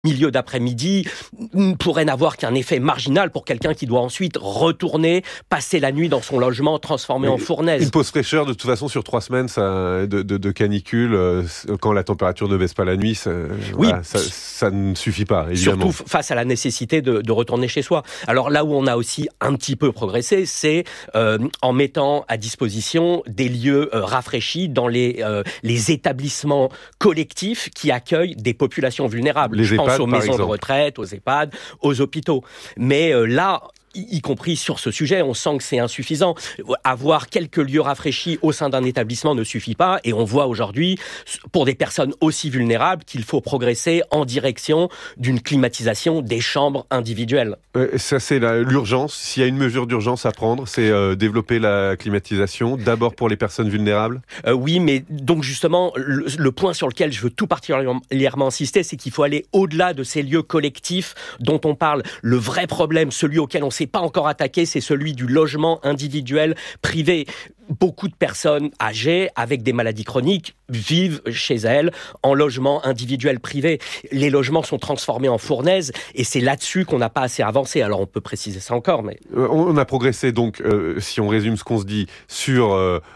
milieu d'après-midi pourrait n'avoir qu'un effet marginal pour quelqu'un qui doit ensuite retourner, passer la nuit dans son logement transformé en fournaise. Une pause fraîcheur, de toute façon, sur 3 semaines de canicule, quand la température ne baisse pas la nuit, ça ne suffit pas, évidemment. Surtout face à la nécessité de retourner chez soi. Alors là où on a aussi un petit peu progressé, c'est en mettant à disposition des lieux rafraîchis dans les établissements collectifs qui accueillent des populations vulnérables. Je pense aux maisons de retraite, aux EHPAD, aux hôpitaux. Mais là, y compris sur ce sujet, on sent que c'est insuffisant. Avoir quelques lieux rafraîchis au sein d'un établissement ne suffit pas, et on voit aujourd'hui, pour des personnes aussi vulnérables, qu'il faut progresser en direction d'une climatisation des chambres individuelles. Ça, c'est l'urgence. S'il y a une mesure d'urgence à prendre, c'est développer la climatisation, d'abord pour les personnes vulnérables. Oui, mais donc justement, le point sur lequel je veux tout particulièrement insister, c'est qu'il faut aller au-delà de ces lieux collectifs dont on parle. Le vrai problème, celui auquel on s'est pas encore attaqué, c'est celui du logement individuel privé. Beaucoup de personnes âgées avec des maladies chroniques vivent chez elles en logement individuel privé. Les logements sont transformés en fournaises et c'est là-dessus qu'on n'a pas assez avancé. Alors on peut préciser ça encore, mais... On a progressé donc, si on résume ce qu'on se dit, sur,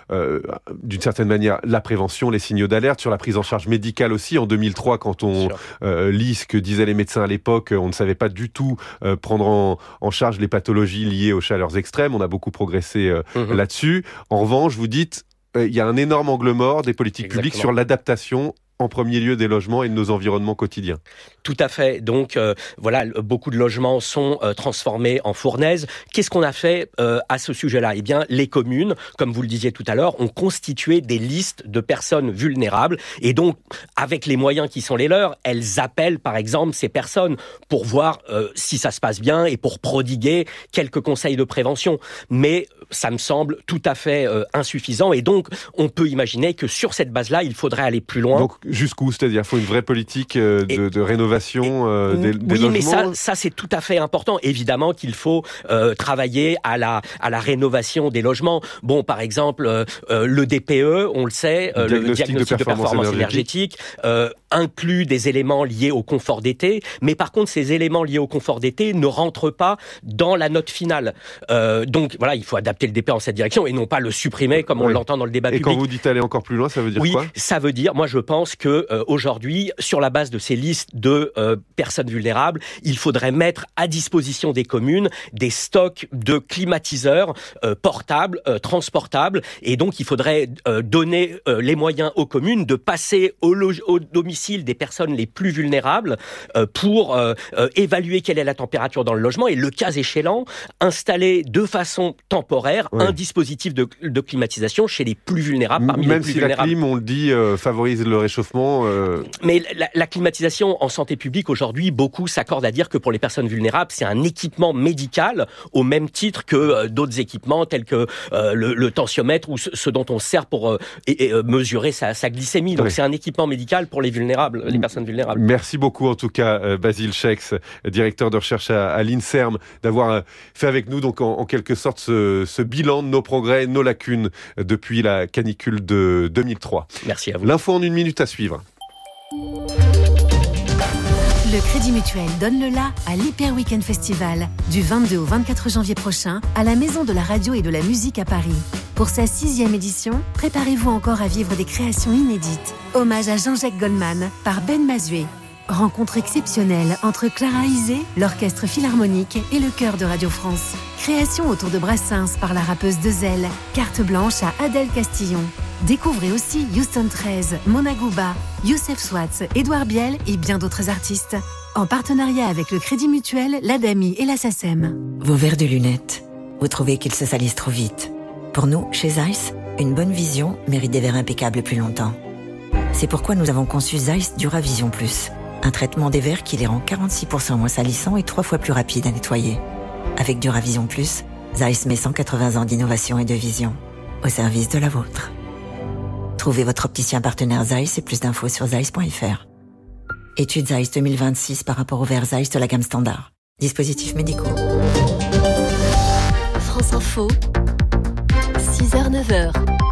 d'une certaine manière, la prévention, les signaux d'alerte, sur la prise en charge médicale aussi. En 2003, quand on lit ce que disaient les médecins à l'époque, on ne savait pas du tout prendre en charge les pathologies liées aux chaleurs extrêmes. On a beaucoup progressé là-dessus. En revanche, vous dites, il y a un énorme angle mort des politiques publiques sur l'adaptation en premier lieu des logements et de nos environnements quotidiens. Tout à fait. Donc voilà, beaucoup de logements sont transformés en fournaises. Qu'est-ce qu'on a fait à ce sujet-là ? Eh bien, les communes, comme vous le disiez tout à l'heure, ont constitué des listes de personnes vulnérables et donc, avec les moyens qui sont les leurs, elles appellent par exemple ces personnes pour voir si ça se passe bien et pour prodiguer quelques conseils de prévention. Mais ça me semble tout à fait insuffisant et donc on peut imaginer que sur cette base-là, il faudrait aller plus loin. Donc jusqu'où ? C'est-à-dire qu'il faut une vraie politique de rénovation des logements ? Oui, mais ça c'est tout à fait important. Évidemment qu'il faut travailler à la rénovation des logements. Bon, par exemple, le DPE, on le sait, le diagnostic de performance énergétique inclut des éléments liés au confort d'été, mais par contre, ces éléments liés au confort d'été ne rentrent pas dans la note finale. Donc voilà, il faut adapter le DPE en cette direction et non pas le supprimer comme on l'entend dans le débat public. Et quand vous dites aller encore plus loin, ça veut dire quoi ? Oui, ça veut dire, moi je pense que aujourd'hui, sur la base de ces listes de personnes vulnérables, il faudrait mettre à disposition des communes des stocks de climatiseurs portables, transportables, et donc il faudrait donner les moyens aux communes de passer au domicile des personnes les plus vulnérables pour évaluer quelle est la température dans le logement et, le cas échéant, installer de façon temporaire un dispositif de climatisation chez les plus vulnérables, parmi les plus vulnérables. Même si la clim, on le dit, favorise le réchauffement. Mais la climatisation en santé publique, aujourd'hui, beaucoup s'accordent à dire que pour les personnes vulnérables, c'est un équipement médical au même titre que d'autres équipements tels que le tensiomètre ou ce dont on sert pour mesurer sa glycémie. Donc c'est un équipement médical pour les personnes vulnérables. Merci beaucoup en tout cas, Basile Schex, directeur de recherche à l'INSERM, d'avoir fait avec nous donc en quelque sorte ce bilan de nos progrès, nos lacunes depuis la canicule de 2003. Merci à vous. L'info en 1 minute à suivre. Le Crédit Mutuel donne le la à l'Hyper Weekend Festival du 22 au 24 janvier prochain à la Maison de la Radio et de la Musique à Paris. Pour sa 6e édition, préparez-vous encore à vivre des créations inédites. Hommage à Jean-Jacques Goldman par Ben Mazué. Rencontre exceptionnelle entre Clara Isé, l'Orchestre Philharmonique et le Chœur de Radio France. Création autour de Brassens par la rappeuse Dezel. Carte blanche à Adèle Castillon. Découvrez aussi Houston 13, Mona Gouba, Youssef Swatz, Édouard Biel et bien d'autres artistes. En partenariat avec le Crédit Mutuel, l'ADAMI et la SACEM. Vos verres de lunettes, vous trouvez qu'ils se salissent trop vite. Pour nous, chez Zeiss, une bonne vision mérite des verres impeccables plus longtemps. C'est pourquoi nous avons conçu Zeiss Duravision Plus, un traitement des verres qui les rend 46% moins salissants et 3 fois plus rapides à nettoyer. Avec Duravision Plus, Zeiss met 180 ans d'innovation et de vision au service de la vôtre. Trouvez votre opticien partenaire Zeiss et plus d'infos sur zeiss.fr. Étude Zeiss 2026 par rapport au verre Zeiss de la gamme standard. Dispositifs médicaux. France Info, 6h-9h.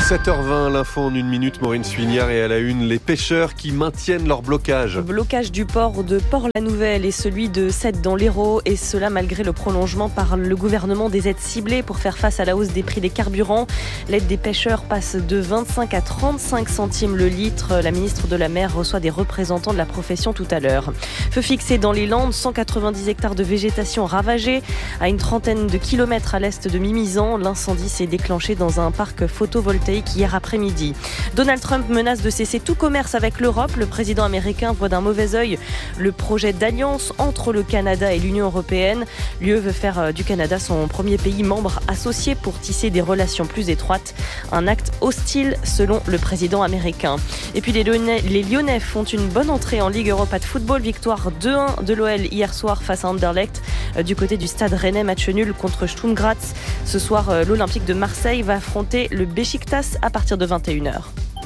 7h20, l'info en 1 minute, Maureen Suignard, et à la une, les pêcheurs qui maintiennent leur blocage. Le blocage du port de Port-la-Nouvelle et celui de Sète dans l'Hérault, et cela malgré le prolongement par le gouvernement des aides ciblées pour faire face à la hausse des prix des carburants. L'aide des pêcheurs passe de 25 à 35 centimes le litre. La ministre de la Mer reçoit des représentants de la profession tout à l'heure. Feu fixé dans les Landes, 190 hectares de végétation ravagés. À une trentaine de kilomètres à l'est de Mimizan, l'incendie s'est déclenché dans un parc photovoltaïque hier après-midi. Donald Trump menace de cesser tout commerce avec l'Europe. Le président américain voit d'un mauvais œil le projet d'alliance entre le Canada et l'Union européenne. L'UE veut faire du Canada son premier pays membre associé pour tisser des relations plus étroites. Un acte hostile selon le président américain. Et puis les Lyonnais font une bonne entrée en Ligue Europa de football. Victoire 2-1 de l'OL hier soir face à Anderlecht. Du côté du Stade Rennais, match nul contre Sturm Graz. Ce soir, l'Olympique de Marseille va affronter le Beşiktaş à partir de 21h.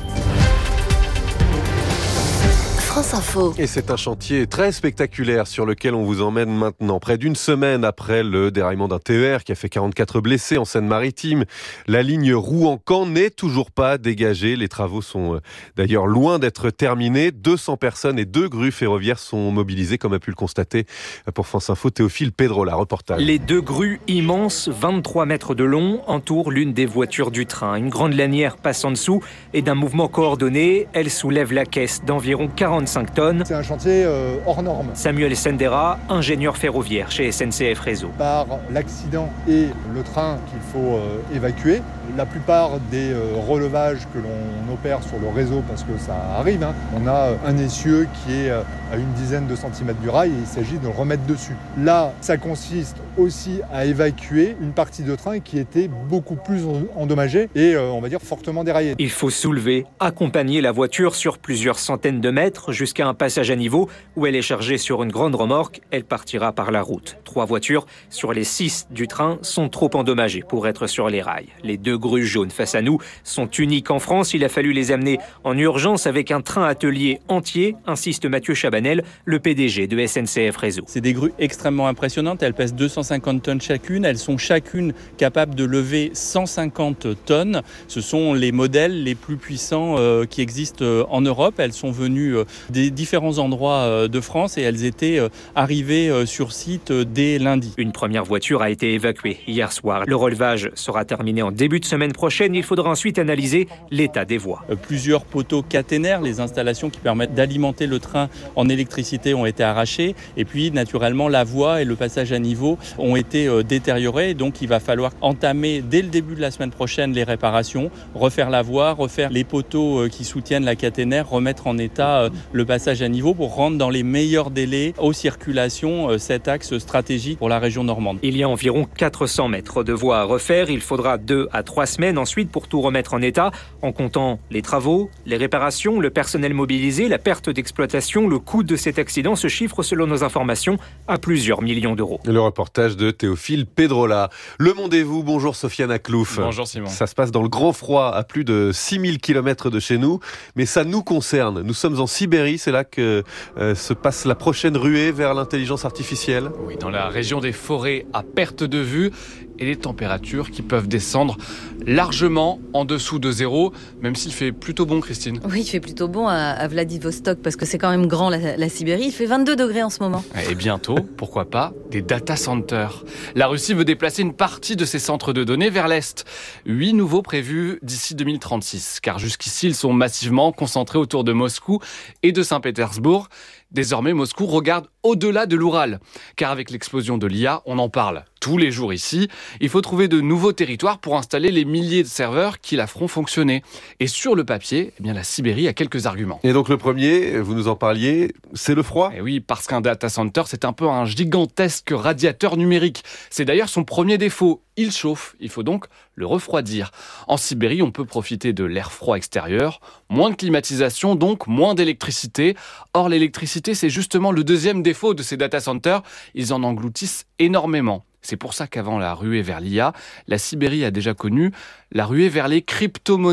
France Info. Et c'est un chantier très spectaculaire sur lequel on vous emmène maintenant. Près d'une semaine après le déraillement d'un TER qui a fait 44 blessés en Seine-Maritime, la ligne Rouen-Caen n'est toujours pas dégagée. Les travaux sont d'ailleurs loin d'être terminés. 200 personnes et 2 grues ferroviaires sont mobilisées, comme a pu le constater pour France Info Théophile Pedrola. Reportage. Les 2 grues immenses, 23 mètres de long, entourent l'une des voitures du train. Une grande lanière passe en dessous et d'un mouvement coordonné, elle soulève la caisse d'environ 45 tonnes. C'est un chantier hors norme. Samuel Sendera, ingénieur ferroviaire chez SNCF Réseau. Par l'accident et le train qu'il faut évacuer, la plupart des relevages que l'on opère sur le réseau, parce que ça arrive, on a un essieu qui est à une dizaine de centimètres du rail et il s'agit de le remettre dessus. Là, ça consiste aussi à évacuer une partie de train qui était beaucoup plus endommagée et on va dire fortement déraillée. Il faut soulever, accompagner la voiture sur plusieurs centaines de mètres jusqu'à un passage à niveau où elle est chargée sur une grande remorque. Elle partira par la route. 3 voitures sur les 6 du train sont trop endommagées pour être sur les rails. Les 2 grues jaunes face à nous sont uniques en France. Il a fallu les amener en urgence avec un train atelier entier, insiste Mathieu Chabanel, le PDG de SNCF Réseau. C'est des grues extrêmement impressionnantes. Elles pèsent 250 tonnes chacune. Elles sont chacune capables de lever 150 tonnes. Ce sont les modèles les plus puissants qui existent en Europe. Elles sont venues des différents endroits de France et elles étaient arrivées sur site dès lundi. Une première voiture a été évacuée hier soir. Le relevage sera terminé en début de semaine prochaine. Il faudra ensuite analyser l'état des voies. Plusieurs poteaux caténaires, les installations qui permettent d'alimenter le train en électricité ont été arrachées. Et puis, naturellement, la voie et le passage à niveau ont été détériorés. Donc, il va falloir entamer dès le début de la semaine prochaine les réparations, refaire la voie, refaire les poteaux qui soutiennent la caténaire, remettre en état le passage à niveau pour rendre dans les meilleurs délais aux circulations cet axe stratégique pour la région normande. Il y a environ 400 mètres de voie à refaire. Il faudra 2 à 3 semaines ensuite pour tout remettre en état, en comptant les travaux, les réparations, le personnel mobilisé, la perte d'exploitation. Le coût de cet accident se chiffre, selon nos informations, à plusieurs millions d'euros. Le reportage de Théophile Pedrola. Le Mondez-vous, bonjour Sofiane Aklouf. Bonjour Simon. Ça se passe dans le grand froid, à plus de 6000 km de chez nous, mais ça nous concerne. Nous sommes en Sibérie, c'est là que se passe la prochaine ruée vers l'intelligence artificielle. Oui, dans la région des forêts à perte de vue et des températures qui peuvent descendre largement en dessous de 0, même s'il fait plutôt bon, Christine. Oui, il fait plutôt bon à Vladivostok parce que c'est quand même grand la Sibérie. Il fait 22 degrés en ce moment. Et bientôt, pourquoi pas, des data centers. La Russie veut déplacer une partie de ses centres de données vers l'Est. 8 nouveaux prévus d'ici 2036, car jusqu'ici, ils sont massivement concentrés autour de Moscou et de Saint-Pétersbourg. Désormais, Moscou regarde au-delà de l'Oural, car avec l'explosion de l'IA, on en parle tous les jours ici. Il faut trouver de nouveaux territoires pour installer les milliers de serveurs qui la feront fonctionner. Et sur le papier, eh bien, la Sibérie a quelques arguments. Et donc le premier, vous nous en parliez, c'est le froid. Et oui, parce qu'un data center, c'est un peu un gigantesque radiateur numérique. C'est d'ailleurs son premier défaut. Il chauffe, il faut donc le refroidir. En Sibérie, on peut profiter de l'air froid extérieur, moins de climatisation, donc moins d'électricité. Or, l'électricité, c'est justement le deuxième défaut de ces data centers. Ils en engloutissent énormément. C'est pour ça qu'avant la ruée vers l'IA, la Sibérie a déjà connu la ruée vers les crypto-monnaies,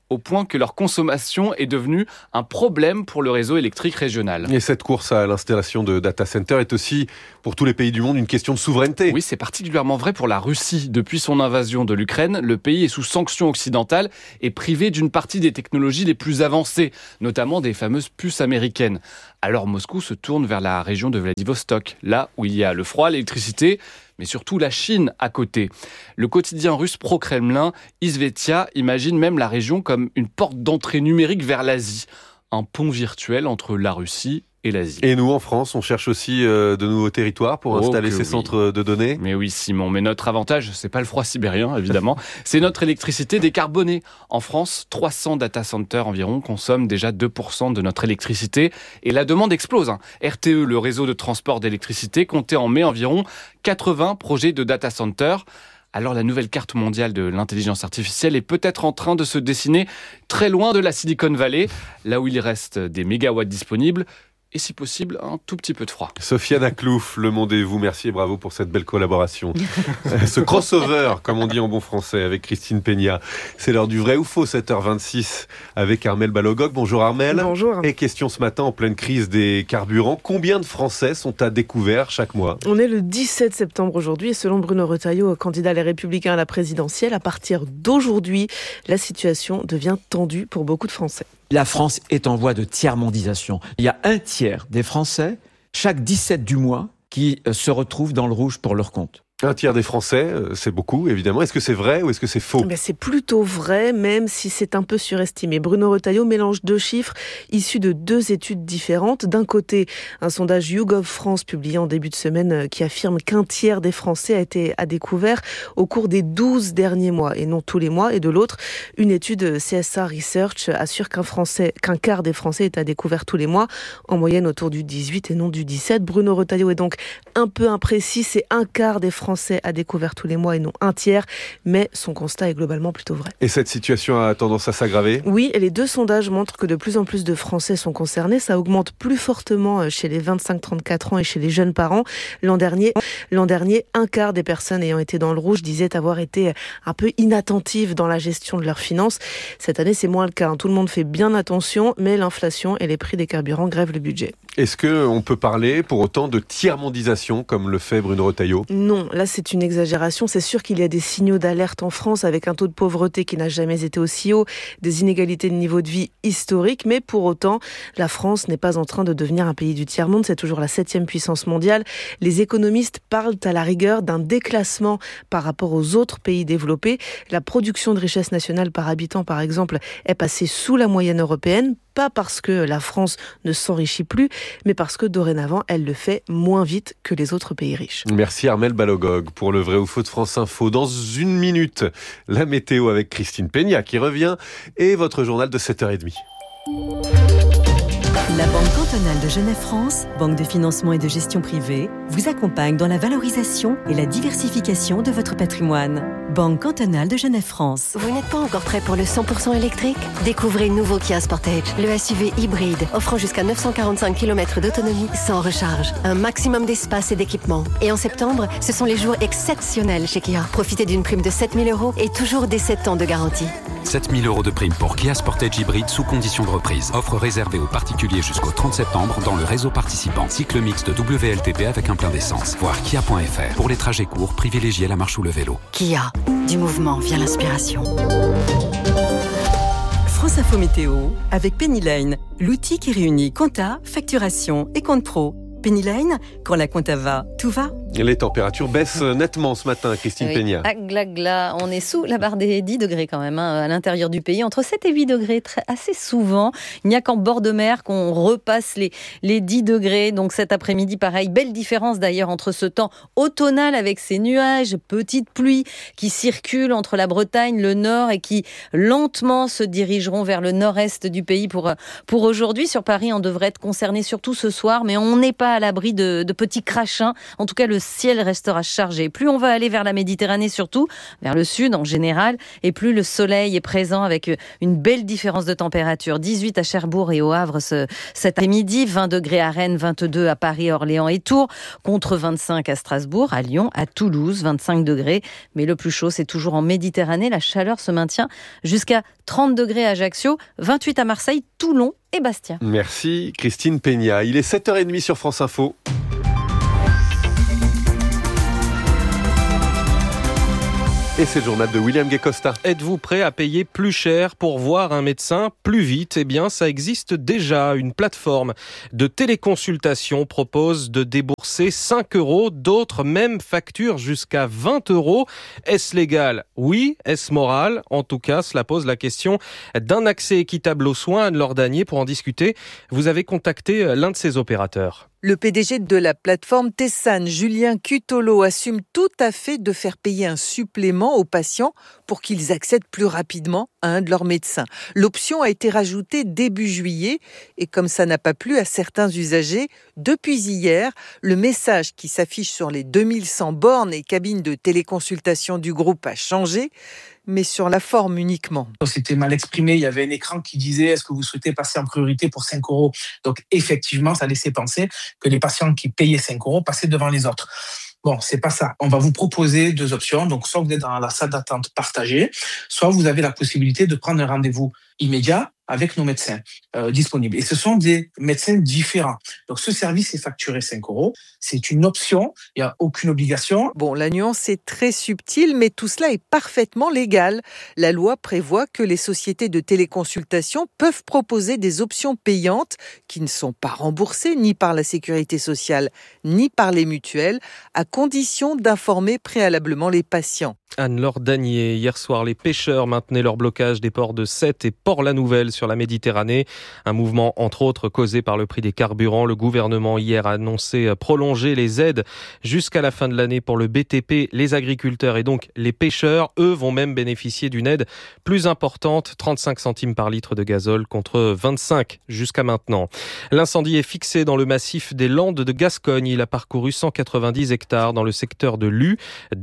au point que leur consommation est devenue un problème pour le réseau électrique régional. Et cette course à l'installation de data centers est aussi, pour tous les pays du monde, une question de souveraineté. Oui, c'est particulièrement vrai pour la Russie. Depuis son invasion de l'Ukraine, le pays est sous sanctions occidentales et privé d'une partie des technologies les plus avancées, notamment des fameuses puces américaines. Alors Moscou se tourne vers la région de Vladivostok, là où il y a le froid, l'électricité, mais surtout la Chine à côté. Le quotidien russe pro-Kremlin, Izvestia, imagine même la région comme une porte d'entrée numérique vers l'Asie. Un pont virtuel entre la Russie et l'Asie. Et nous, en France, on cherche aussi de nouveaux territoires pour installer ces centres de données. Mais oui, Simon, mais notre avantage, c'est pas le froid sibérien, évidemment, c'est notre électricité décarbonée. En France, 300 data centers environ consomment déjà 2% de notre électricité et la demande explose. RTE, le réseau de transport d'électricité, comptait en mai environ 80 projets de data centers. Alors la nouvelle carte mondiale de l'intelligence artificielle est peut-être en train de se dessiner très loin de la Silicon Valley, là où il reste des mégawatts disponibles, et si possible, un tout petit peu de froid. Sofiane Aklouf, Le Monde et vous, merci et bravo pour cette belle collaboration. Ce crossover, comme on dit en bon français, avec Christine Peña. C'est l'heure du vrai ou faux, 7h26, avec Armelle Balogog. Bonjour Armelle. Bonjour. Et question ce matin, en pleine crise des carburants, combien de Français sont à découvert chaque mois ? On est le 17 septembre aujourd'hui et selon Bruno Retailleau, candidat Les Républicains à la présidentielle, à partir d'aujourd'hui, la situation devient tendue pour beaucoup de Français. La France est en voie de tiers-mondisation. Il y a un tiers des Français, chaque 17 du mois, qui se retrouvent dans le rouge pour leur compte. Un tiers des Français, c'est beaucoup évidemment. Est-ce que c'est vrai ou est-ce que c'est faux ? C'est plutôt vrai, même si c'est un peu surestimé. Bruno Retailleau mélange deux chiffres issus de deux études différentes. D'un côté, un sondage YouGov France publié en début de semaine qui affirme qu'un tiers des Français a été à découvert au cours des 12 derniers mois et non tous les mois. Et de l'autre, une étude CSA Research assure qu'un quart des Français est à découvert tous les mois, en moyenne autour du 18 et non du 17. Bruno Retailleau est donc un peu imprécis, c'est un quart des Français à découvert tous les mois et non un tiers, mais son constat est globalement plutôt vrai. Et cette situation a tendance à s'aggraver ? Oui, et les deux sondages montrent que de plus en plus de Français sont concernés. Ça augmente plus fortement chez les 25-34 ans et chez les jeunes parents. L'an dernier, un quart des personnes ayant été dans le rouge disaient avoir été un peu inattentives dans la gestion de leurs finances. Cette année, c'est moins le cas. Tout le monde fait bien attention, mais l'inflation et les prix des carburants grèvent le budget. Est-ce qu'on peut parler pour autant de tiers-mondisation comme le fait Bruno Retailleau ? Non, là c'est une exagération. C'est sûr qu'il y a des signaux d'alerte en France avec un taux de pauvreté qui n'a jamais été aussi haut, des inégalités de niveau de vie historiques, mais pour autant, la France n'est pas en train de devenir un pays du tiers-monde. C'est toujours la 7e puissance mondiale. Les économistes parlent à la rigueur d'un déclassement par rapport aux autres pays développés. La production de richesse nationale par habitant, par exemple, est passée sous la moyenne européenne. Pas parce que la France ne s'enrichit plus, mais parce que dorénavant, elle le fait moins vite que les autres pays riches. Merci Armelle Balogog pour le vrai ou faux de France Info. Dans une minute, la météo avec Christine Peña qui revient et votre journal de 7h30. La Banque cantonale de Genève-France, banque de financement et de gestion privée, vous accompagne dans la valorisation et la diversification de votre patrimoine. Banque cantonale de Genève-France. Vous n'êtes pas encore prêt pour le 100% électrique ? Découvrez le nouveau Kia Sportage, le SUV hybride, offrant jusqu'à 945 km d'autonomie sans recharge. Un maximum d'espace et d'équipement. Et en septembre, ce sont les jours exceptionnels chez Kia. Profitez d'une prime de 7 000 € et toujours des 7 ans de garantie. 7 000 € de prime pour Kia Sportage hybride sous condition de reprise. Offre réservée aux particuliers jusqu'au 30 septembre dans le réseau participant. Cycle mixte WLTP avec un plein d'essence. Voir kia.fr. Pour les trajets courts, privilégiez la marche ou le vélo. Kia, du mouvement vient l'inspiration. France Info Météo avec Penny Lane, l'outil qui réunit compta, facturation et compte pro. Penny Lane, quand la compta va, tout va. Les températures baissent nettement ce matin, Christine Peña. Gla, on est sous la barre des 10 degrés quand même, à l'intérieur du pays, entre 7 et 8 degrés, assez souvent. Il n'y a qu'en bord de mer qu'on repasse les 10 degrés. Donc cet après-midi, pareil, belle différence d'ailleurs entre ce temps automnal avec ces nuages, petites pluies qui circulent entre la Bretagne, le nord et qui lentement se dirigeront vers le nord-est du pays pour aujourd'hui. Sur Paris, on devrait être concerné surtout ce soir, mais on n'est pas à l'abri de petits crachins. En tout cas, le ciel restera chargé. Plus on va aller vers la Méditerranée, surtout vers le sud en général, et plus le soleil est présent avec une belle différence de température. 18 à Cherbourg et au Havre cet après-midi, 20 degrés à Rennes, 22 à Paris, Orléans et Tours, contre 25 à Strasbourg, à Lyon, à Toulouse, 25 degrés. Mais le plus chaud, c'est toujours en Méditerranée. La chaleur se maintient jusqu'à 30 degrés à Ajaccio, 28 à Marseille, Toulon et Bastia. Merci Christine Peña. Il est 7h30 sur France Info. Et c'est le journal de William Gay-Costa. Êtes-vous prêt à payer plus cher pour voir un médecin plus vite ? Eh bien, ça existe déjà. Une plateforme de téléconsultation propose de débourser 5 €. D'autres même facturent jusqu'à 20 €. Est-ce légal ? Oui. Est-ce moral ? En tout cas, cela pose la question d'un accès équitable aux soins. Anne-Laure Danier, pour en discuter, vous avez contacté l'un de ces opérateurs. Le PDG de la plateforme Tessan, Julien Cutolo, assume tout à fait de faire payer un supplément aux patients pour qu'ils accèdent plus rapidement à un de leurs médecins. L'option a été rajoutée début juillet et comme ça n'a pas plu à certains usagers, depuis hier, le message qui s'affiche sur les 2100 bornes et cabines de téléconsultation du groupe a changé, mais sur la forme uniquement. C'était mal exprimé, il y avait un écran qui disait « Est-ce que vous souhaitez passer en priorité pour 5 €? » Donc effectivement, ça laissait penser que les patients qui payaient 5 € passaient devant les autres. Bon, c'est pas ça. On va vous proposer 2 options. Donc, soit vous êtes dans la salle d'attente partagée, soit vous avez la possibilité de prendre un rendez-vous immédiat avec nos médecins disponibles. Et ce sont des médecins différents. Donc, ce service est facturé 5 €. C'est une option. Il n'y a aucune obligation. Bon, la nuance est très subtile, mais tout cela est parfaitement légal. La loi prévoit que les sociétés de téléconsultation peuvent proposer des options payantes qui ne sont pas remboursées ni par la sécurité sociale, ni par les mutuelles, à condition d'informer préalablement les patients. Anne-Laure Danier. Hier soir, les pêcheurs maintenaient leur blocage des ports de Sète et Port-la-Nouvelle sur la Méditerranée. Un mouvement, entre autres, causé par le prix des carburants. Le gouvernement, hier, a annoncé prolonger les aides jusqu'à la fin de l'année pour le BTP, les agriculteurs et donc les pêcheurs. Eux vont même bénéficier d'une aide plus importante, 35 centimes par litre de gazole contre 25 jusqu'à maintenant. L'incendie est fixé dans le massif des Landes de Gascogne. Il a parcouru 190 hectares dans le secteur de Lue.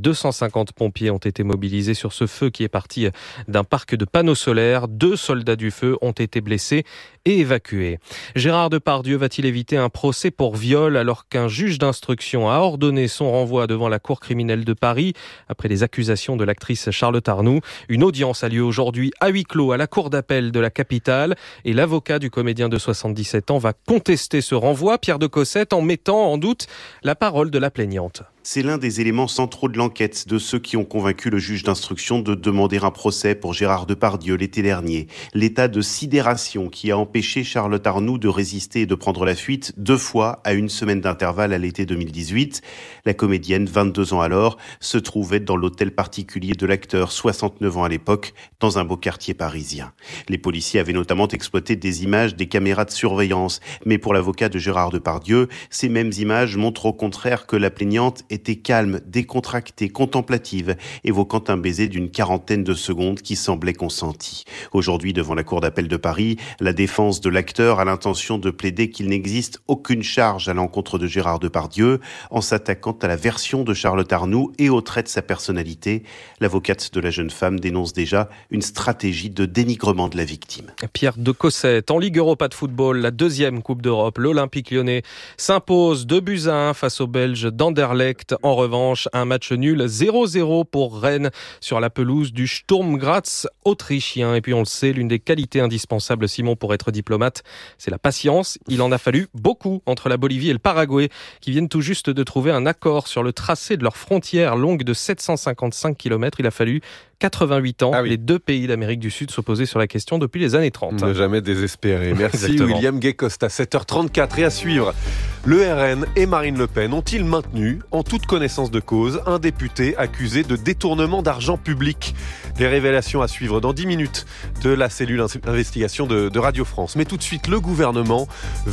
250 pompiers ont été mobilisés sur ce feu qui est parti d'un parc de panneaux solaires. 2 soldats du feu ont été blessés et évacués. Gérard Depardieu va-t-il éviter un procès pour viol alors qu'un juge d'instruction a ordonné son renvoi devant la cour criminelle de Paris après les accusations de l'actrice Charlotte Arnoult? Une audience a lieu aujourd'hui à huis clos à la cour d'appel de la capitale et l'avocat du comédien de 77 ans va contester ce renvoi, Pierre de Cossette, en mettant en doute la parole de la plaignante. C'est l'un des éléments centraux de l'enquête de ceux qui ont convaincu le juge d'instruction de demander un procès pour Gérard Depardieu l'été dernier. L'état de sidération qui a empêché Charlotte Arnoult de résister et de prendre la fuite 2 fois à 1 semaine d'intervalle à l'été 2018. La comédienne, 22 ans alors, se trouvait dans l'hôtel particulier de l'acteur, 69 ans à l'époque, dans un beau quartier parisien. Les policiers avaient notamment exploité des images des caméras de surveillance. Mais pour l'avocat de Gérard Depardieu, ces mêmes images montrent au contraire que la plaignante était calme, décontractée, contemplative, évoquant un baiser d'une 40aine de secondes qui semblait consenti. Aujourd'hui, devant la cour d'appel de Paris, la défense de l'acteur a l'intention de plaider qu'il n'existe aucune charge à l'encontre de Gérard Depardieu, en s'attaquant à la version de Charlotte Arnoult et au trait de sa personnalité. L'avocate de la jeune femme dénonce déjà une stratégie de dénigrement de la victime. Pierre de Cossette. En Ligue Europa de football, la 2e Coupe d'Europe, l'Olympique Lyonnais s'impose 2-1 face aux Belges d'Anderlecht. En revanche, un match nul 0-0 pour Rennes sur la pelouse du Sturm Graz autrichien. Et puis on le sait, l'une des qualités indispensables, Simon, pour être diplomate, c'est la patience. Il en a fallu beaucoup entre la Bolivie et le Paraguay qui viennent tout juste de trouver un accord sur le tracé de leur frontière longue de 755 km. Il a fallu 88 ans. Ah oui. Les 2 pays d'Amérique du Sud s'opposaient sur la question depuis les années 30. Ne jamais désespérer. Merci William Gay-Costa. 7h34 et à suivre. Le RN et Marine Le Pen ont-ils maintenu, en toute connaissance de cause, un député accusé de détournement d'argent public? Les révélations à suivre dans 10 minutes de la cellule d'investigation de Radio France. Mais tout de suite, le gouvernement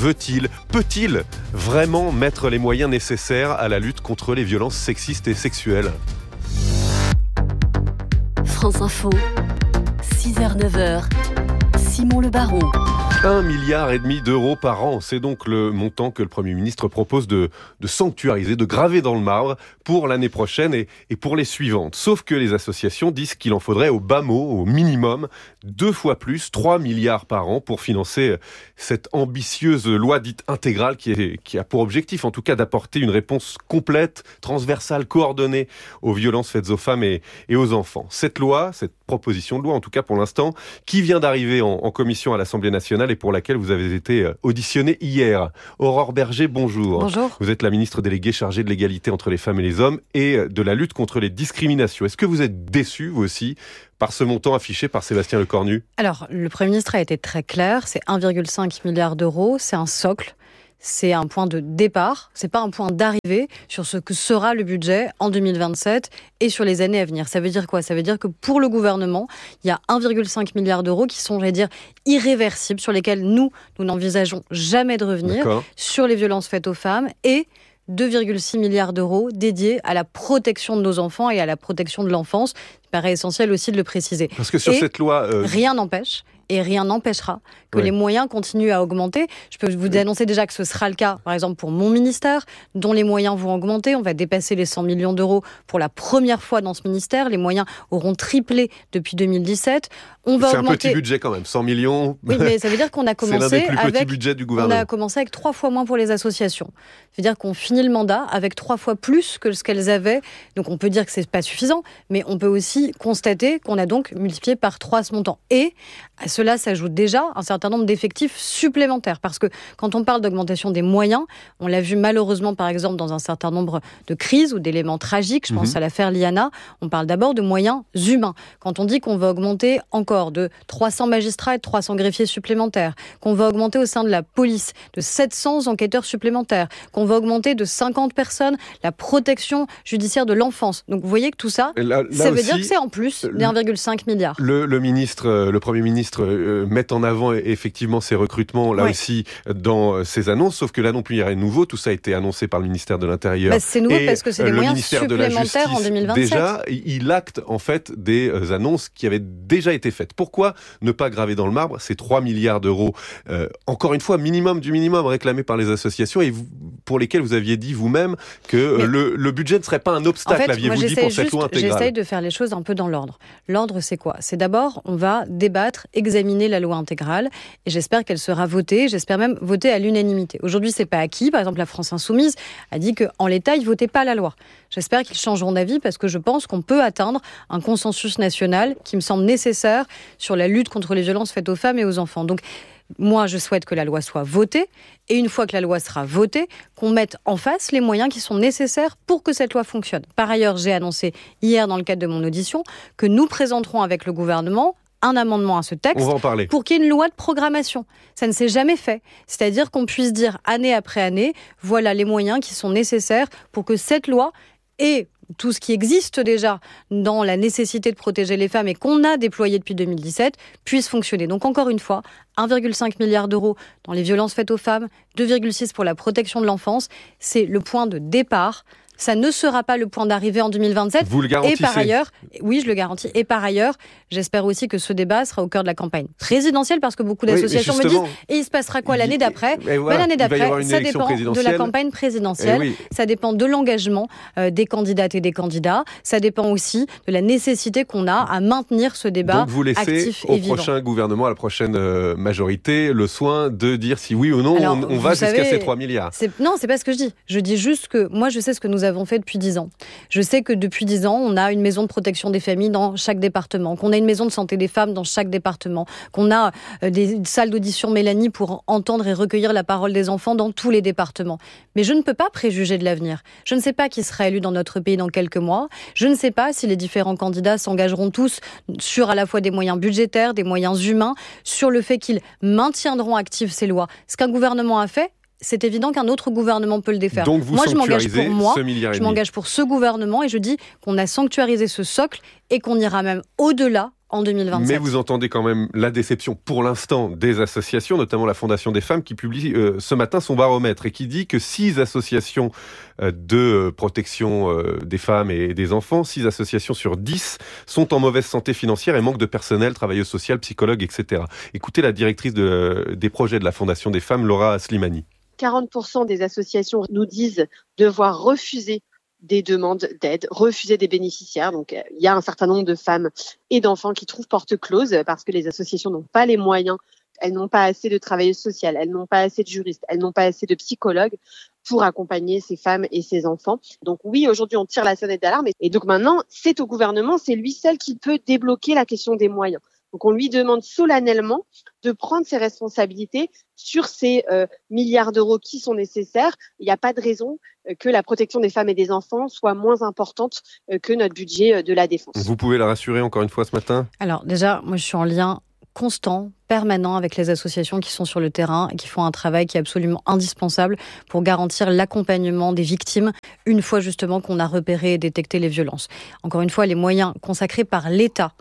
peut-il vraiment mettre les moyens nécessaires à la lutte contre les violences sexistes et sexuelles? France Info, 6h-9h, Simon Le Baron. 1,5 milliard d'euros par an, c'est donc le montant que le Premier ministre propose de sanctuariser, de graver dans le marbre pour l'année prochaine et pour les suivantes. Sauf que les associations disent qu'il en faudrait au bas mot, au minimum, 2 fois plus, 3 milliards par an pour financer cette ambitieuse loi dite intégrale qui a pour objectif en tout cas d'apporter une réponse complète, transversale, coordonnée aux violences faites aux femmes et aux enfants. Cette loi, cette proposition de loi en tout cas pour l'instant, qui vient d'arriver en commission à l'Assemblée nationale et pour laquelle vous avez été auditionné hier. Aurore Berger, bonjour. Bonjour. Vous êtes la ministre déléguée chargée de l'égalité entre les femmes et les hommes et de la lutte contre les discriminations. Est-ce que vous êtes déçue, vous aussi, par ce montant affiché par Sébastien Lecornu ? Alors, le Premier ministre a été très clair, c'est 1,5 milliard d'euros, c'est un socle. C'est un point de départ, c'est pas un point d'arrivée sur ce que sera le budget en 2027 et sur les années à venir. Ça veut dire quoi ? Ça veut dire que pour le gouvernement, il y a 1,5 milliard d'euros qui sont, irréversibles, sur lesquels nous n'envisageons jamais de revenir, sur les violences faites aux femmes et 2,6 milliards d'euros dédiés à la protection de nos enfants et à la protection de l'enfance. Il paraît essentiel aussi de le préciser. Parce que sur cette loi... Rien n'empêche. Et rien n'empêchera que les moyens continuent à augmenter. Je peux vous annoncer déjà que ce sera le cas, par exemple, pour mon ministère, dont les moyens vont augmenter. On va dépasser les 100 millions d'euros pour la première fois dans ce ministère. Les moyens auront triplé depuis 202017. C'est un petit budget quand même, 100 millions. Oui, mais ça veut dire qu'on a commencé c'est l'un des plus petits budgets du gouvernement. On a commencé avec 3 fois moins pour les associations. Ça veut dire qu'on finit le mandat avec 3 fois plus que ce qu'elles avaient. Donc on peut dire que c'est pas suffisant, mais on peut aussi constater qu'on a donc multiplié par 3 ce montant. Et à cela s'ajoute déjà un certain nombre d'effectifs supplémentaires. Parce que quand on parle d'augmentation des moyens, on l'a vu malheureusement par exemple dans un certain nombre de crises ou d'éléments tragiques, je pense à l'affaire Liana, on parle d'abord de moyens humains. Quand on dit qu'on va augmenter encore de 300 magistrats et de 300 greffiers supplémentaires, qu'on va augmenter au sein de la police de 700 enquêteurs supplémentaires, qu'on va augmenter de 50 personnes la protection judiciaire de l'enfance. Donc vous voyez que tout ça, ça veut dire que c'est en plus des 1,5 milliard. Le Premier ministre met en avant effectivement ces recrutements là aussi dans ses annonces, sauf que là non plus il n'y a rien de nouveau, tout ça a été annoncé par le ministère de l'Intérieur. C'est nouveau parce que c'est des moyens supplémentaires en 2027. Déjà, il acte en fait des annonces qui avaient déjà été faites. Pourquoi ne pas graver dans le marbre ces 3 milliards d'euros, encore une fois, minimum du minimum réclamé par les associations et pour lesquels vous aviez dit vous-même que le budget ne serait pas un obstacle, aviez-vous dit, pour cette loi intégrale. J'essaye de faire les choses un peu dans l'ordre. L'ordre, c'est quoi ? C'est d'abord, on va débattre, examiner la loi intégrale et j'espère qu'elle sera votée, j'espère même votée à l'unanimité. Aujourd'hui, c'est pas acquis. Par exemple, la France Insoumise a dit qu'en l'état, ils votaient pas la loi. J'espère qu'ils changeront d'avis parce que je pense qu'on peut atteindre un consensus national qui me semble nécessaire sur la lutte contre les violences faites aux femmes et aux enfants. Donc, moi, je souhaite que la loi soit votée et une fois que la loi sera votée, qu'on mette en face les moyens qui sont nécessaires pour que cette loi fonctionne. Par ailleurs, j'ai annoncé hier dans le cadre de mon audition que nous présenterons avec le gouvernement un amendement à ce texte pour qu'il y ait une loi de programmation. Ça ne s'est jamais fait. C'est-à-dire qu'on puisse dire année après année, voilà les moyens qui sont nécessaires pour que cette loi et tout ce qui existe déjà dans la nécessité de protéger les femmes et qu'on a déployé depuis 2017 puisse fonctionner. Donc encore une fois, 1,5 milliard d'euros dans les violences faites aux femmes, 2,6 pour la protection de l'enfance, c'est le point de départ. Ça ne sera pas le point d'arrivée en 2027. Vous le garantissez ? Et par ailleurs, oui, je le garantis. Et par ailleurs, j'espère aussi que ce débat sera au cœur de la campagne présidentielle, parce que beaucoup d'associations me disent « Et il se passera quoi l'année d'après ?» L'année d'après, ça dépend de la campagne présidentielle. Ça dépend de l'engagement des candidates et des candidats. Ça dépend aussi de la nécessité qu'on a à maintenir ce débat actif et vivant. Donc vous laissez au prochain gouvernement, à la prochaine majorité, le soin de dire si oui ou non on va jusqu'à ces 3 milliards. Non, c'est pas ce que je dis. Je dis juste que moi, je sais ce que nous avons fait depuis 10 ans. Je sais que depuis 10 ans, on a une maison de protection des familles dans chaque département, qu'on a une maison de santé des femmes dans chaque département, qu'on a des salles d'audition Mélanie pour entendre et recueillir la parole des enfants dans tous les départements. Mais je ne peux pas préjuger de l'avenir. Je ne sais pas qui sera élu dans notre pays dans quelques mois. Je ne sais pas si les différents candidats s'engageront tous sur à la fois des moyens budgétaires, des moyens humains, sur le fait qu'ils maintiendront actives ces lois. Ce qu'un gouvernement a fait, c'est évident qu'un autre gouvernement peut le défaire. Donc vous sanctuarisez ce milliard et demi. Je m'engage pour ce gouvernement et je dis qu'on a sanctuarisé ce socle et qu'on ira même au-delà en 2027. Mais vous entendez quand même la déception pour l'instant des associations, notamment la Fondation des femmes qui publie ce matin son baromètre et qui dit que 6 associations de protection des femmes et des enfants, 6 associations sur 10 sont en mauvaise santé financière et manquent de personnel, travailleuse sociale, psychologue, etc. Écoutez la directrice des projets de la Fondation des femmes, Laura Slimani. 40% des associations nous disent devoir refuser des demandes d'aide, refuser des bénéficiaires. Donc, il y a un certain nombre de femmes et d'enfants qui trouvent porte close parce que les associations n'ont pas les moyens, elles n'ont pas assez de travailleuses sociales, elles n'ont pas assez de juristes, elles n'ont pas assez de psychologues pour accompagner ces femmes et ces enfants. Donc oui, aujourd'hui, on tire la sonnette d'alarme. Et donc maintenant, c'est au gouvernement, c'est lui seul qui peut débloquer la question des moyens. Donc on lui demande solennellement de prendre ses responsabilités sur ces milliards d'euros qui sont nécessaires. Il n'y a pas de raison que la protection des femmes et des enfants soit moins importante que notre budget de la défense. Vous pouvez la rassurer encore une fois ce matin ? Alors déjà, moi je suis en lien constant, permanent avec les associations qui sont sur le terrain et qui font un travail qui est absolument indispensable pour garantir l'accompagnement des victimes une fois justement qu'on a repéré et détecté les violences. Encore une fois, les moyens consacrés par l'État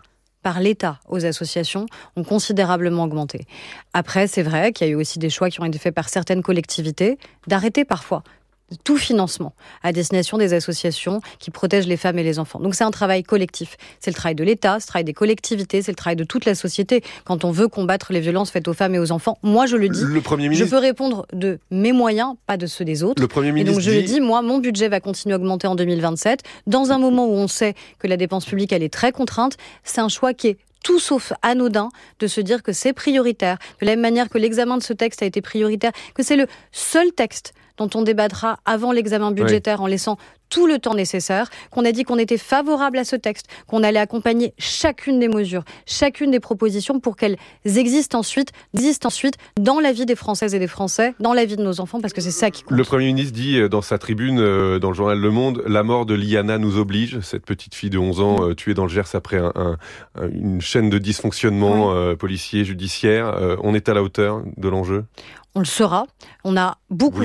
aux associations ont considérablement augmenté. Après, c'est vrai qu'il y a eu aussi des choix qui ont été faits par certaines collectivités d'arrêter parfois tout financement à destination des associations qui protègent les femmes et les enfants. Donc c'est un travail collectif. C'est le travail de l'État, c'est le travail des collectivités, c'est le travail de toute la société. Quand on veut combattre les violences faites aux femmes et aux enfants, moi je le dis, je peux répondre de mes moyens, pas de ceux des autres. Le Premier ministre et donc je le dis, moi, mon budget va continuer à augmenter en 2027. Dans un moment où on sait que la dépense publique, elle est très contrainte, c'est un choix qui est tout sauf anodin de se dire que c'est prioritaire, de la même manière que l'examen de ce texte a été prioritaire, que c'est le seul texte dont on débattra avant l'examen budgétaire en laissant tout le temps nécessaire, qu'on a dit qu'on était favorable à ce texte, qu'on allait accompagner chacune des mesures, chacune des propositions pour qu'elles existent ensuite dans la vie des Françaises et des Français, dans la vie de nos enfants, parce que c'est ça qui compte. Le Premier ministre dit dans sa tribune, dans le journal Le Monde, la mort de Liana nous oblige, cette petite fille de 11 ans tuée dans le Gers après une chaîne de dysfonctionnements policiers, judiciaires. On est à la hauteur de l'enjeu ? On le sera. On a beaucoup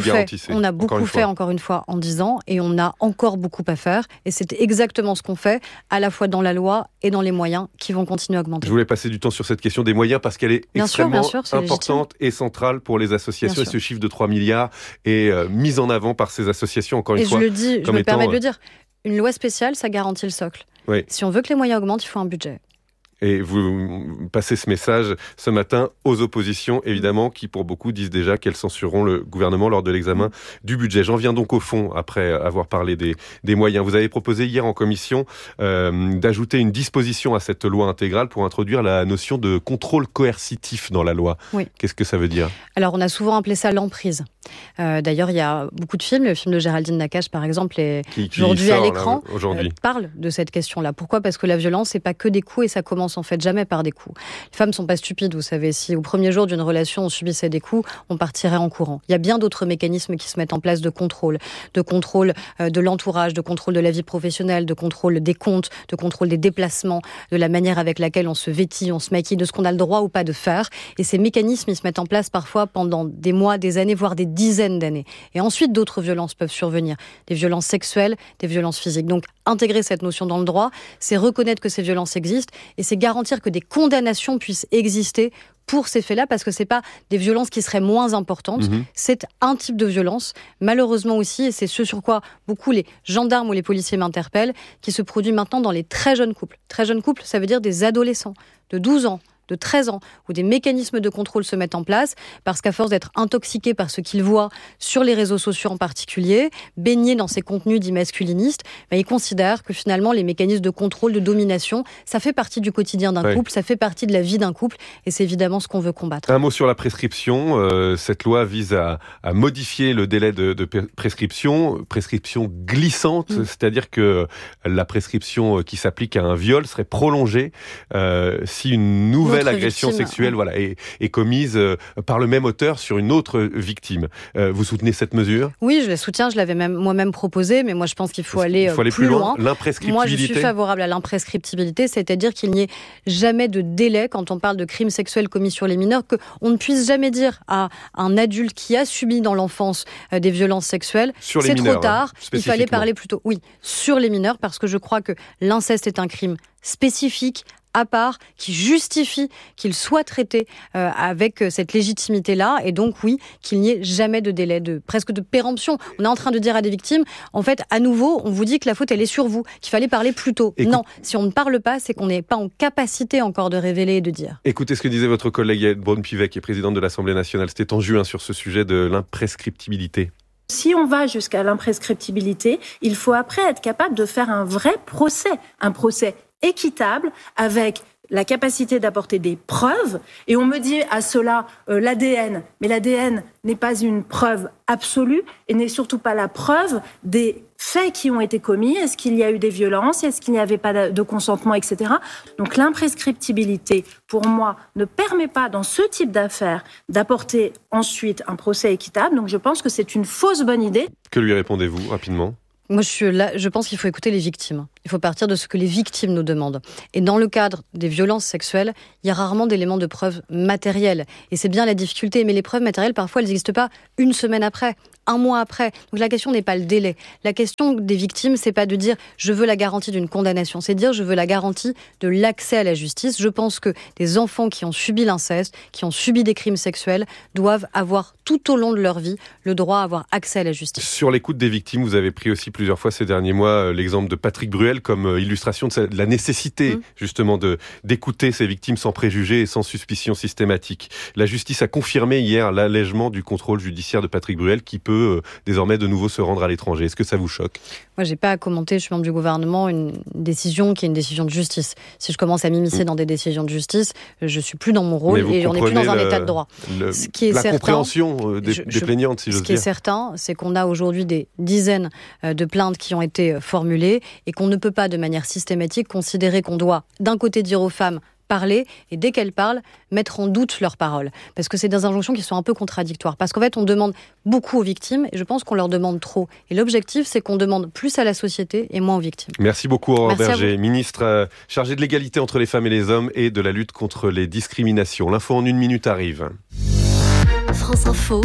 fait, encore une fois, en 10 ans, et on a encore beaucoup à faire. Et c'est exactement ce qu'on fait, à la fois dans la loi et dans les moyens qui vont continuer à augmenter. Je voulais passer du temps sur cette question des moyens parce qu'elle est extrêmement importante et centrale pour les associations. Et ce chiffre de 3 milliards est mis en avant par ces associations, encore une fois. Et je me permets de le dire, une loi spéciale, ça garantit le socle. Oui. Si on veut que les moyens augmentent, il faut un budget. Et vous passez ce message ce matin aux oppositions, évidemment, qui pour beaucoup disent déjà qu'elles censureront le gouvernement lors de l'examen du budget. J'en viens donc au fond, après avoir parlé des moyens. Vous avez proposé hier en commission d'ajouter une disposition à cette loi intégrale pour introduire la notion de contrôle coercitif dans la loi. Oui. Qu'est-ce que ça veut dire ? Alors, on a souvent appelé ça l'emprise. D'ailleurs, il y a beaucoup de films. Le film de Géraldine Nakache, par exemple, est aujourd'hui à l'écran, parle de cette question-là. Pourquoi ? Parce que la violence, c'est pas que des coups et ça commence en fait jamais par des coups. Les femmes sont pas stupides, vous savez. Si au premier jour d'une relation, on subissait des coups, on partirait en courant. Il y a bien d'autres mécanismes qui se mettent en place de contrôle de l'entourage, de contrôle de la vie professionnelle, de contrôle des comptes, de contrôle des déplacements, de la manière avec laquelle on se vêtit, on se maquille, de ce qu'on a le droit ou pas de faire. Et ces mécanismes, ils se mettent en place parfois pendant des mois, des années, voire des dizaines d'années. Et ensuite, d'autres violences peuvent survenir. Des violences sexuelles, des violences physiques. Donc, intégrer cette notion dans le droit, c'est reconnaître que ces violences existent et c'est garantir que des condamnations puissent exister pour ces faits-là, parce que c'est pas des violences qui seraient moins importantes, c'est un type de violence, malheureusement aussi, et c'est ce sur quoi beaucoup les gendarmes ou les policiers m'interpellent, qui se produit maintenant dans les très jeunes couples. Très jeunes couples, ça veut dire des adolescents de 12 ans, de 13 ans, où des mécanismes de contrôle se mettent en place, parce qu'à force d'être intoxiqués par ce qu'ils voient sur les réseaux sociaux en particulier, baignés dans ces contenus dits masculinistes, ils considèrent que finalement les mécanismes de contrôle, de domination, ça fait partie du quotidien d'un couple, ça fait partie de la vie d'un couple, et c'est évidemment ce qu'on veut combattre. Un mot sur la prescription. Cette loi vise à modifier le délai de prescription glissante, c'est-à-dire que la prescription qui s'applique à un viol serait prolongée si une nouvelle nouvelle agression sexuelle est commise par le même auteur sur une autre victime. Vous soutenez cette mesure ? Oui, je la soutiens, je l'avais même moi-même proposé, mais moi je pense qu'il faut aller plus loin. L'imprescriptibilité. Moi je suis favorable à l'imprescriptibilité, c'est-à-dire qu'il n'y ait jamais de délai quand on parle de crimes sexuels commis sur les mineurs, qu'on ne puisse jamais dire à un adulte qui a subi dans l'enfance des violences sexuelles, c'est trop tard, il fallait parler plus tôt. Oui, sur les mineurs, parce que je crois que l'inceste est un crime spécifique, à part, qui justifie qu'il soit traité avec cette légitimité-là, et donc oui, qu'il n'y ait jamais de délai, presque de péremption. On est en train de dire à des victimes, en fait, à nouveau, on vous dit que la faute, elle est sur vous, qu'il fallait parler plus tôt. Non, si on ne parle pas, c'est qu'on n'est pas en capacité encore de révéler et de dire. Écoutez ce que disait votre collègue Yael Braun-Pivet, qui est présidente de l'Assemblée nationale. C'était en juin sur ce sujet de l'imprescriptibilité. Si on va jusqu'à l'imprescriptibilité, il faut après être capable de faire un vrai procès, un procès équitable avec la capacité d'apporter des preuves. Et on me dit à cela l'ADN, mais l'ADN n'est pas une preuve absolue et n'est surtout pas la preuve des faits qui ont été commis. Est-ce qu'il y a eu des violences ? Est-ce qu'il n'y avait pas de consentement, etc. Donc l'imprescriptibilité, pour moi, ne permet pas dans ce type d'affaires d'apporter ensuite un procès équitable. Donc je pense que c'est une fausse bonne idée. Que lui répondez-vous rapidement ? Moi, je pense qu'il faut écouter les victimes. Il faut partir de ce que les victimes nous demandent. Et dans le cadre des violences sexuelles, il y a rarement d'éléments de preuve matériels. Et c'est bien la difficulté. Mais les preuves matérielles, parfois, elles n'existent pas une semaine après, un mois après. Donc la question n'est pas le délai. La question des victimes, c'est pas de dire « je veux la garantie d'une condamnation », c'est de dire « je veux la garantie de l'accès à la justice ». Je pense que des enfants qui ont subi l'inceste, qui ont subi des crimes sexuels, doivent avoir tout au long de leur vie le droit à avoir accès à la justice. Sur l'écoute des victimes, vous avez pris aussi plusieurs fois ces derniers mois l'exemple de Patrick Bruel comme illustration de la nécessité justement d'écouter ces victimes sans préjugés et sans suspicion systématique. La justice a confirmé hier l'allègement du contrôle judiciaire de Patrick Bruel qui peut désormais de nouveau se rendre à l'étranger. Est-ce que ça vous choque ? Moi, j'ai pas à commenter, je suis membre du gouvernement, une décision qui est une décision de justice. Si je commence à m'immiscer dans des décisions de justice, je suis plus dans mon rôle et on n'est plus dans un état de droit. Ce qui est la certain, compréhension des plaignantes, si j'ose dire. Ce qui est certain, c'est qu'on a aujourd'hui des dizaines de plaintes qui ont été formulées et qu'on ne peut pas de manière systématique considérer qu'on doit d'un côté dire aux femmes parler et dès qu'elles parlent, mettre en doute leurs paroles. Parce que c'est des injonctions qui sont un peu contradictoires. Parce qu'en fait, on demande beaucoup aux victimes et je pense qu'on leur demande trop. Et l'objectif, c'est qu'on demande plus à la société et moins aux victimes. Merci beaucoup Aurore Berger, ministre chargée de l'égalité entre les femmes et les hommes et de la lutte contre les discriminations. L'info en 1 minute arrive. France Info,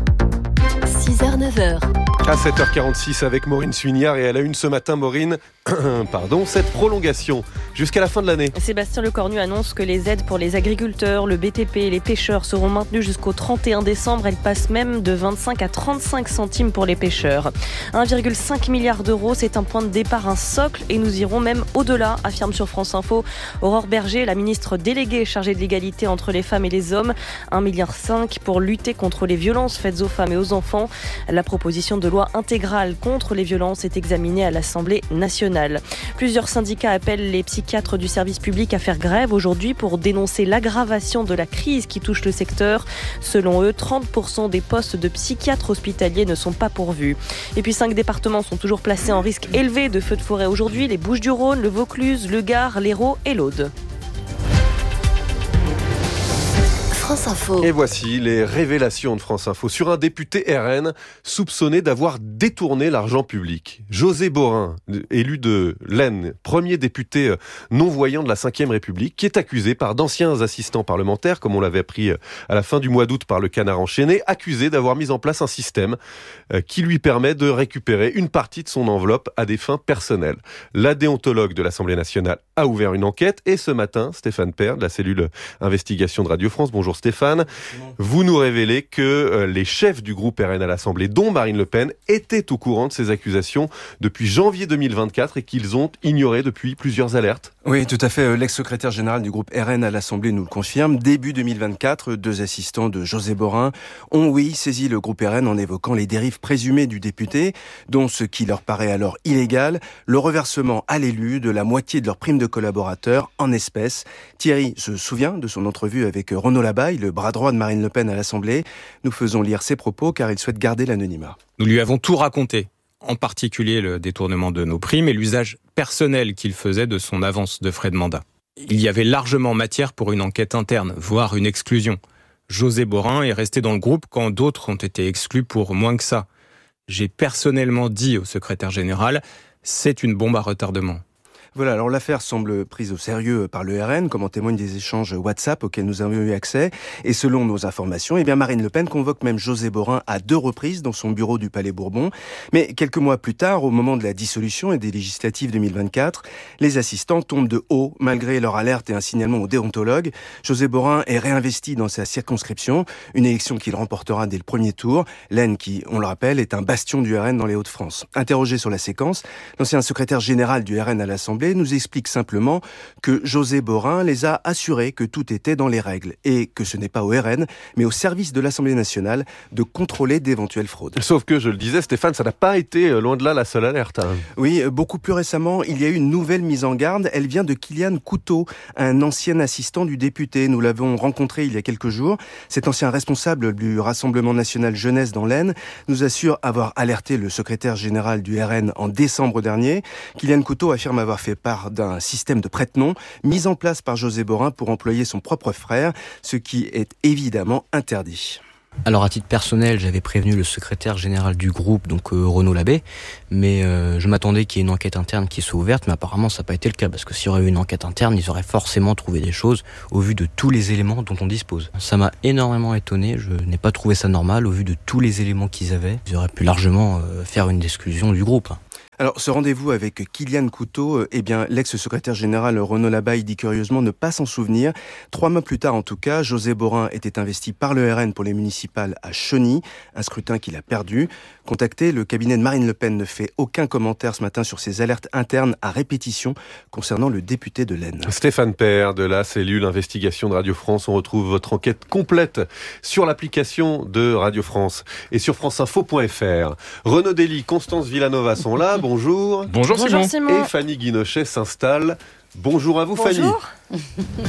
6h-9h. À 7h46 avec Maureen Suignard et à la une ce matin, Maureen, cette prolongation jusqu'à la fin de l'année. Sébastien Lecornu annonce que les aides pour les agriculteurs, le BTP et les pêcheurs seront maintenues jusqu'au 31 décembre. Elles passent même de 25 à 35 centimes pour les pêcheurs. 1,5 milliard d'euros, c'est un point de départ, un socle et nous irons même au-delà, affirme sur France Info Aurore Berger, la ministre déléguée chargée de l'égalité entre les femmes et les hommes. 1,5 milliard pour lutter contre les violences faites aux femmes et aux enfants. La proposition de loi intégrale contre les violences est examinée à l'Assemblée nationale. Plusieurs syndicats appellent les psychiatres du service public à faire grève aujourd'hui pour dénoncer l'aggravation de la crise qui touche le secteur. Selon eux, 30% des postes de psychiatres hospitaliers ne sont pas pourvus. Et puis 5 départements sont toujours placés en risque élevé de feux de forêt aujourd'hui, les Bouches-du-Rhône, le Vaucluse, le Gard, l'Hérault et l'Aude. France Info. Et voici les révélations de France Info sur un député RN soupçonné d'avoir détourné l'argent public. José Borin, élu de l'Aisne, premier député non-voyant de la Ve République, qui est accusé par d'anciens assistants parlementaires, comme on l'avait appris à la fin du mois d'août par le Canard enchaîné, accusé d'avoir mis en place un système qui lui permet de récupérer une partie de son enveloppe à des fins personnelles. La déontologue de l'Assemblée nationale a ouvert une enquête et ce matin, Stéphane Père, de la cellule investigation de Radio France, bonjour Stéphane, vous nous révélez que les chefs du groupe RN à l'Assemblée, dont Marine Le Pen, étaient au courant de ces accusations depuis janvier 2024 et qu'ils ont ignoré depuis plusieurs alertes. Oui, tout à fait. L'ex-secrétaire général du groupe RN à l'Assemblée nous le confirme. Début 2024, 2 assistants de José Borin ont, saisi le groupe RN en évoquant les dérives présumées du député, dont ce qui leur paraît alors illégal, le reversement à l'élu de la moitié de leur prime de collaborateurs en espèces. Thierry se souvient de son entrevue avec Renaud Labaille, le bras droit de Marine Le Pen à l'Assemblée. Nous faisons lire ses propos car il souhaite garder l'anonymat. Nous lui avons tout raconté, en particulier le détournement de nos primes et l'usage personnel qu'il faisait de son avance de frais de mandat. il y avait largement matière pour une enquête interne, voire une exclusion. José Borin est resté dans le groupe quand d'autres ont été exclus pour moins que ça. J'ai personnellement dit au secrétaire général, c'est une bombe à retardement. Voilà, alors l'affaire semble prise au sérieux par le RN, comme en témoignent des échanges WhatsApp auxquels nous avons eu accès. Et selon nos informations, Marine Le Pen convoque même José Borin à 2 reprises dans son bureau du Palais Bourbon. Mais quelques mois plus tard, au moment de la dissolution et des législatives 2024, les assistants tombent de haut, malgré leur alerte et un signalement au déontologue. José Borin est réinvesti dans sa circonscription, une élection qu'il remportera dès le premier tour. L'Aisne, qui, on le rappelle, est un bastion du RN dans les Hauts-de-France. Interrogé sur la séquence, l'ancien secrétaire général du RN à l'Assemblée nous explique simplement que José Borin les a assurés que tout était dans les règles et que ce n'est pas au RN, mais au service de l'Assemblée nationale de contrôler d'éventuelles fraudes. Sauf que, je le disais, Stéphane, ça n'a pas été loin de là la seule alerte. Oui, beaucoup plus récemment, il y a eu une nouvelle mise en garde. Elle vient de Kylian Couteau, un ancien assistant du député. Nous l'avons rencontré il y a quelques jours. Cet ancien responsable du Rassemblement national jeunesse dans l'Aisne nous assure avoir alerté le secrétaire général du RN en décembre dernier. Kylian Couteau affirme avoir fait part d'un système de prête-nom mis en place par José Borin pour employer son propre frère, ce qui est évidemment interdit. Alors à titre personnel, j'avais prévenu le secrétaire général du groupe, donc Renaud Labbé, mais je m'attendais qu'il y ait une enquête interne qui soit ouverte, mais apparemment ça n'a pas été le cas, parce que s'il y aurait eu une enquête interne, ils auraient forcément trouvé des choses au vu de tous les éléments dont on dispose. Ça m'a énormément étonné, je n'ai pas trouvé ça normal au vu de tous les éléments qu'ils avaient. Ils auraient pu largement faire une exclusion du groupe. Alors, ce rendez-vous avec Kylian Couteau, l'ex-secrétaire général Renaud Labbé dit curieusement ne pas s'en souvenir. 3 mois plus tard, en tout cas, José Borin était investi par le RN pour les municipales à Chauny, un scrutin qu'il a perdu. Contacté, le cabinet de Marine Le Pen ne fait aucun commentaire ce matin sur ces alertes internes à répétition concernant le député de l'Aisne. Stéphane Père de la cellule investigation de Radio France. On retrouve votre enquête complète sur l'application de Radio France et sur franceinfo.fr. Renaud Dely, Constance Villanova sont là. Bonjour. Bonjour Simon. Et Fanny Guinochet s'installe. Bonjour à vous. Bonjour. Fanny.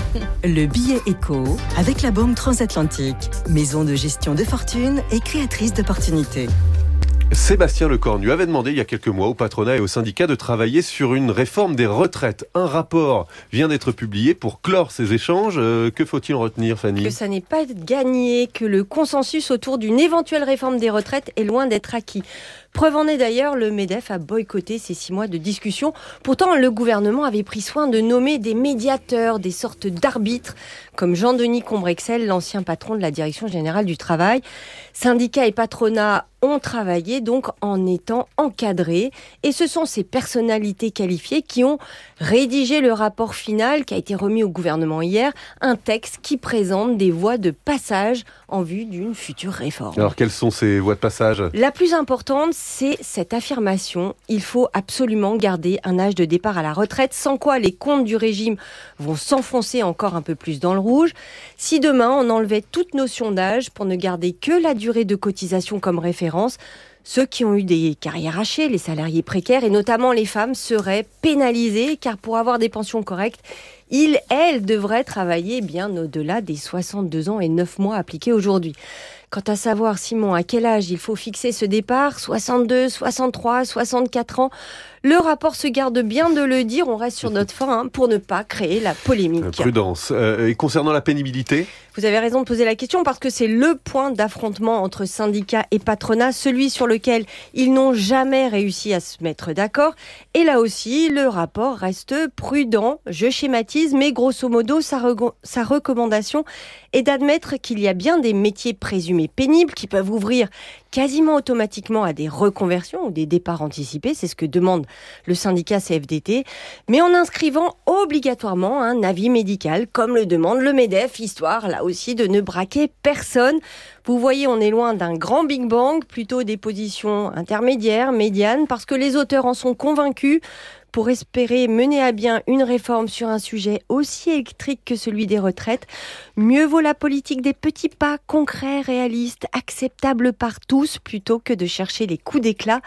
Le billet éco avec la Banque Transatlantique, maison de gestion de fortune et créatrice d'opportunités. Sébastien Lecornu avait demandé il y a quelques mois au patronat et au syndicat de travailler sur une réforme des retraites. Un rapport vient d'être publié pour clore ces échanges. Que faut-il retenir, Fanny ? Que ça n'est pas gagné, que le consensus autour d'une éventuelle réforme des retraites est loin d'être acquis. Preuve en est d'ailleurs, le MEDEF a boycotté ces 6 mois de discussion. Pourtant, le gouvernement avait pris soin de nommer des médiateurs, des sortes d'arbitres, comme Jean-Denis Combrexel, l'ancien patron de la Direction générale du travail. Syndicats et patronat ont travaillé donc en étant encadrés. Et ce sont ces personnalités qualifiées qui ont rédigé le rapport final qui a été remis au gouvernement hier. Un texte qui présente des voies de passage en vue d'une future réforme. Alors, quelles sont ces voies de passage ? La plus importante, c'est cette affirmation. Il faut absolument garder un âge de départ à la retraite, sans quoi les comptes du régime vont s'enfoncer encore un peu plus dans le rouge. Si demain, on enlevait toute notion d'âge pour ne garder que la durée de cotisation comme référence, ceux qui ont eu des carrières hachées, les salariés précaires et notamment les femmes seraient pénalisés car pour avoir des pensions correctes, elles devraient travailler bien au-delà des 62 ans et 9 mois appliqués aujourd'hui. Quant à savoir, Simon, à quel âge il faut fixer ce départ, 62, 63, 64 ans, le rapport se garde bien de le dire, on reste sur notre fin pour ne pas créer la polémique. Prudence. Et concernant la pénibilité ? Vous avez raison de poser la question parce que c'est le point d'affrontement entre syndicats et patronat, celui sur lequel ils n'ont jamais réussi à se mettre d'accord. Et là aussi, le rapport reste prudent, je schématise, mais grosso modo, sa recommandation est d'admettre qu'il y a bien des métiers présumés pénibles qui peuvent ouvrir quasiment automatiquement à des reconversions ou des départs anticipés, c'est ce que demande le syndicat CFDT, mais en inscrivant obligatoirement un avis médical, comme le demande le MEDEF, histoire là aussi de ne braquer personne. Vous voyez, on est loin d'un grand Big Bang, plutôt des positions intermédiaires, médianes, parce que les auteurs en sont convaincus. Pour espérer mener à bien une réforme sur un sujet aussi électrique que celui des retraites, mieux vaut la politique des petits pas concrets, réalistes, acceptables par tous, plutôt que de chercher les coups d'éclat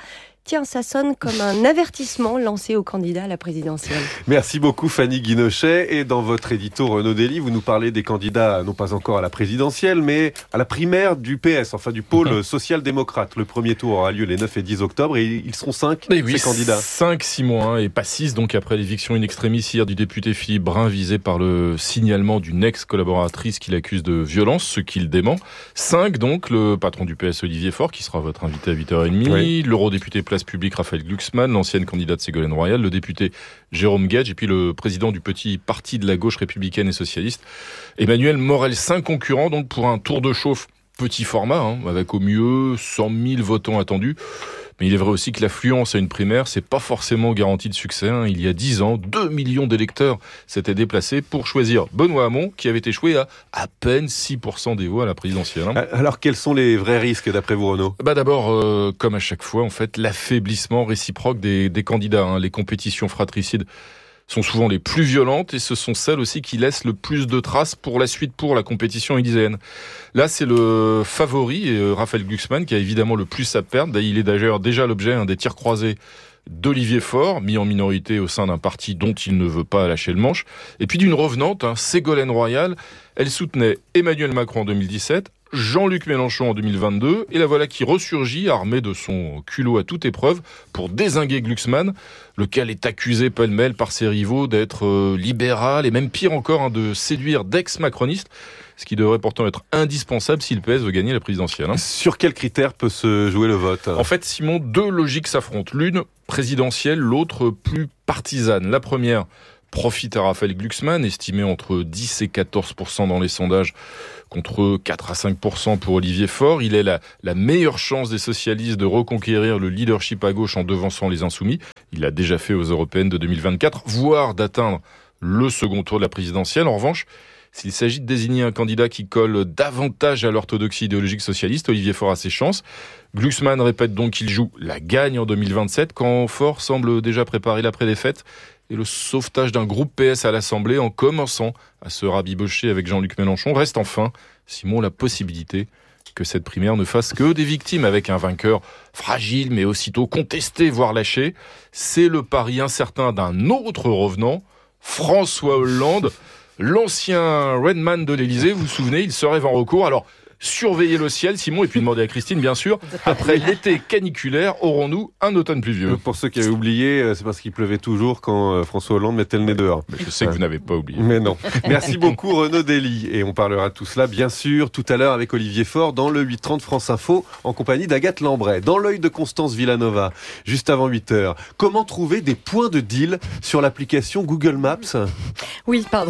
Tiens, ça sonne comme un avertissement lancé aux candidats à la présidentielle. Merci beaucoup Fanny Guinochet. Et dans votre édito Renaud Dely, vous nous parlez des candidats, non pas encore à la présidentielle, mais à la primaire du PS, enfin du pôle social-démocrate. Le premier tour aura lieu les 9 et 10 octobre et ils seront 5, ces candidats. 5, Simon, et pas 6, donc après l'éviction in extremis hier du député Philippe Brun, visé par le signalement d'une ex-collaboratrice qu'il accuse de violence, ce qu'il dément. 5, donc, le patron du PS Olivier Faure, qui sera votre invité à 8h30, l'eurodéputé Place Publique Raphaël Glucksmann, l'ancienne candidate Ségolène Royal, le député Jérôme Gage et puis le président du petit parti de la gauche républicaine et socialiste, Emmanuel Morel. 5 concurrents donc pour un tour de chauffe petit format, avec au mieux 100 000 votants attendus. Mais il est vrai aussi que l'affluence à une primaire, c'est pas forcément garantie de succès. Il y a 10 ans, 2 millions d'électeurs s'étaient déplacés pour choisir Benoît Hamon, qui avait échoué à peine 6% des voix à la présidentielle. Alors, quels sont les vrais risques d'après vous, Renaud ? D'abord, comme à chaque fois, en fait, l'affaiblissement réciproque des candidats. Les compétitions fratricides sont souvent les plus violentes et ce sont celles aussi qui laissent le plus de traces pour la suite, pour la compétition élyséenne. Là, c'est le favori, Raphaël Glucksmann, qui a évidemment le plus à perdre. Il est d'ailleurs déjà l'objet des tirs croisés d'Olivier Faure, mis en minorité au sein d'un parti dont il ne veut pas lâcher le manche. Et puis d'une revenante, Ségolène Royal. Elle soutenait Emmanuel Macron en 2017, Jean-Luc Mélenchon en 2022, et la voilà qui ressurgit, armée de son culot à toute épreuve, pour dézinguer Glucksmann, lequel est accusé pêle-mêle par ses rivaux d'être libéral, et même pire encore, de séduire d'ex-macronistes, ce qui devrait pourtant être indispensable si le PS veut gagner la présidentielle. Sur quels critères peut se jouer le vote ? En fait, Simon, 2 logiques s'affrontent. L'une présidentielle, l'autre plus partisane. La première profite à Raphaël Glucksmann, estimé entre 10 et 14% dans les sondages, contre 4 à 5% pour Olivier Faure. Il est la meilleure chance des socialistes de reconquérir le leadership à gauche en devançant les Insoumis. Il l'a déjà fait aux européennes de 2024, voire d'atteindre le second tour de la présidentielle. En revanche, s'il s'agit de désigner un candidat qui colle davantage à l'orthodoxie idéologique socialiste, Olivier Faure a ses chances. Glucksmann répète donc qu'il joue la gagne en 2027, quand Faure semble déjà préparer l'après-défaite et le sauvetage d'un groupe PS à l'Assemblée en commençant à se rabibocher avec Jean-Luc Mélenchon. Reste enfin, Simon, la possibilité que cette primaire ne fasse que des victimes avec un vainqueur fragile mais aussitôt contesté, voire lâché. C'est le pari incertain d'un autre revenant, François Hollande, l'ancien Redman de l'Élysée. Vous vous souvenez, il se rêve en recours. Alors, surveillez le ciel, Simon, et puis demander à Christine, bien sûr, après l'été caniculaire, aurons-nous un automne pluvieux ? Pour ceux qui avaient oublié, c'est parce qu'il pleuvait toujours quand François Hollande mettait le nez dehors. Mais je sais que vous n'avez pas oublié. Mais non. Merci beaucoup Renaud Dely. Et on parlera de tout cela, bien sûr, tout à l'heure avec Olivier Faure dans le 8h30 France Info, en compagnie d'Agathe Lambray. Dans l'œil de Constance Villanova, juste avant 8h. Comment trouver des points de deal sur l'application Google Maps ? Oui, pardon.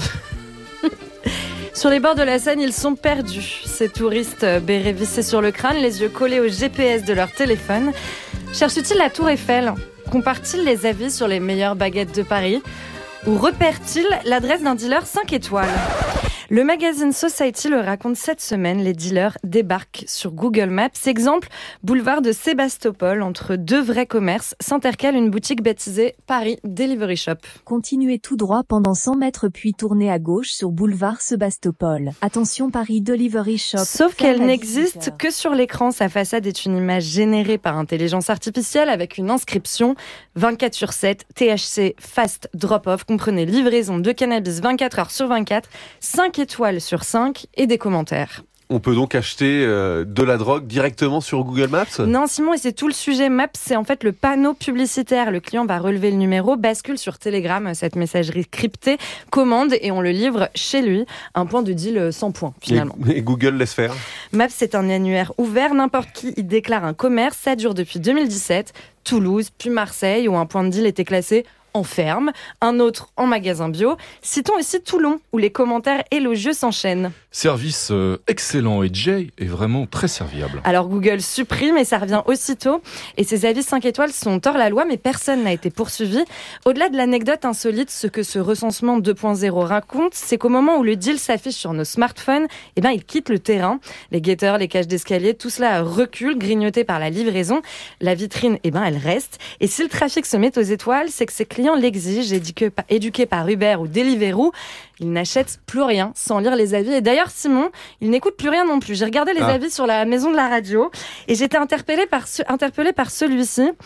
Sur les bords de la Seine, ils sont perdus. Ces touristes bérets vissés sur le crâne, les yeux collés au GPS de leur téléphone. Cherchent-ils la Tour Eiffel ? Comparent-ils les avis sur les meilleures baguettes de Paris ? Ou repèrent-ils l'adresse d'un dealer 5 étoiles ? Le magazine Society le raconte cette semaine, les dealers débarquent sur Google Maps. Exemple, boulevard de Sébastopol, entre 2 vrais commerces, s'intercale une boutique baptisée Paris Delivery Shop. Continuez tout droit pendant 100 mètres puis tournez à gauche sur boulevard Sébastopol. Attention Paris Delivery Shop. Sauf qu'elle n'existe que sur l'écran. Sa façade est une image générée par intelligence artificielle avec une inscription 24/7, THC Fast Drop-Off, comprenez livraison de cannabis 24 heures sur 24, 5 étoiles sur 5 et des commentaires. On peut donc acheter de la drogue directement sur Google Maps ? Non, Simon, et c'est tout le sujet. Maps, c'est en fait le panneau publicitaire. Le client va relever le numéro, bascule sur Telegram, cette messagerie cryptée, commande et on le livre chez lui. Un point de deal sans point, finalement. Et Google laisse faire ? Maps, c'est un annuaire ouvert. N'importe qui y déclare un commerce. Ça dure depuis 2017. Toulouse, puis Marseille, où un point de deal était classé en ferme, un autre en magasin bio. Citons aussi Toulon, où les commentaires élogieux s'enchaînent. Service excellent, et Jay est vraiment très serviable. Alors Google supprime et ça revient aussitôt. Et ces avis 5 étoiles sont hors la loi, mais personne n'a été poursuivi. Au-delà de l'anecdote insolite, ce que ce recensement 2.0 raconte, c'est qu'au moment où le deal s'affiche sur nos smartphones, il quitte le terrain. Les guetteurs, les cages d'escalier, tout cela recule, grignoté par la livraison. La vitrine, elle reste. Et si le trafic se met aux étoiles, c'est que ces clients l'exigent, éduqués par Uber ou Deliveroo, ils n'achètent plus rien sans lire les avis. Et d'ailleurs, Simon, il n'écoute plus rien non plus. J'ai regardé les avis sur la maison de la radio et j'étais interpellée par celui-ci.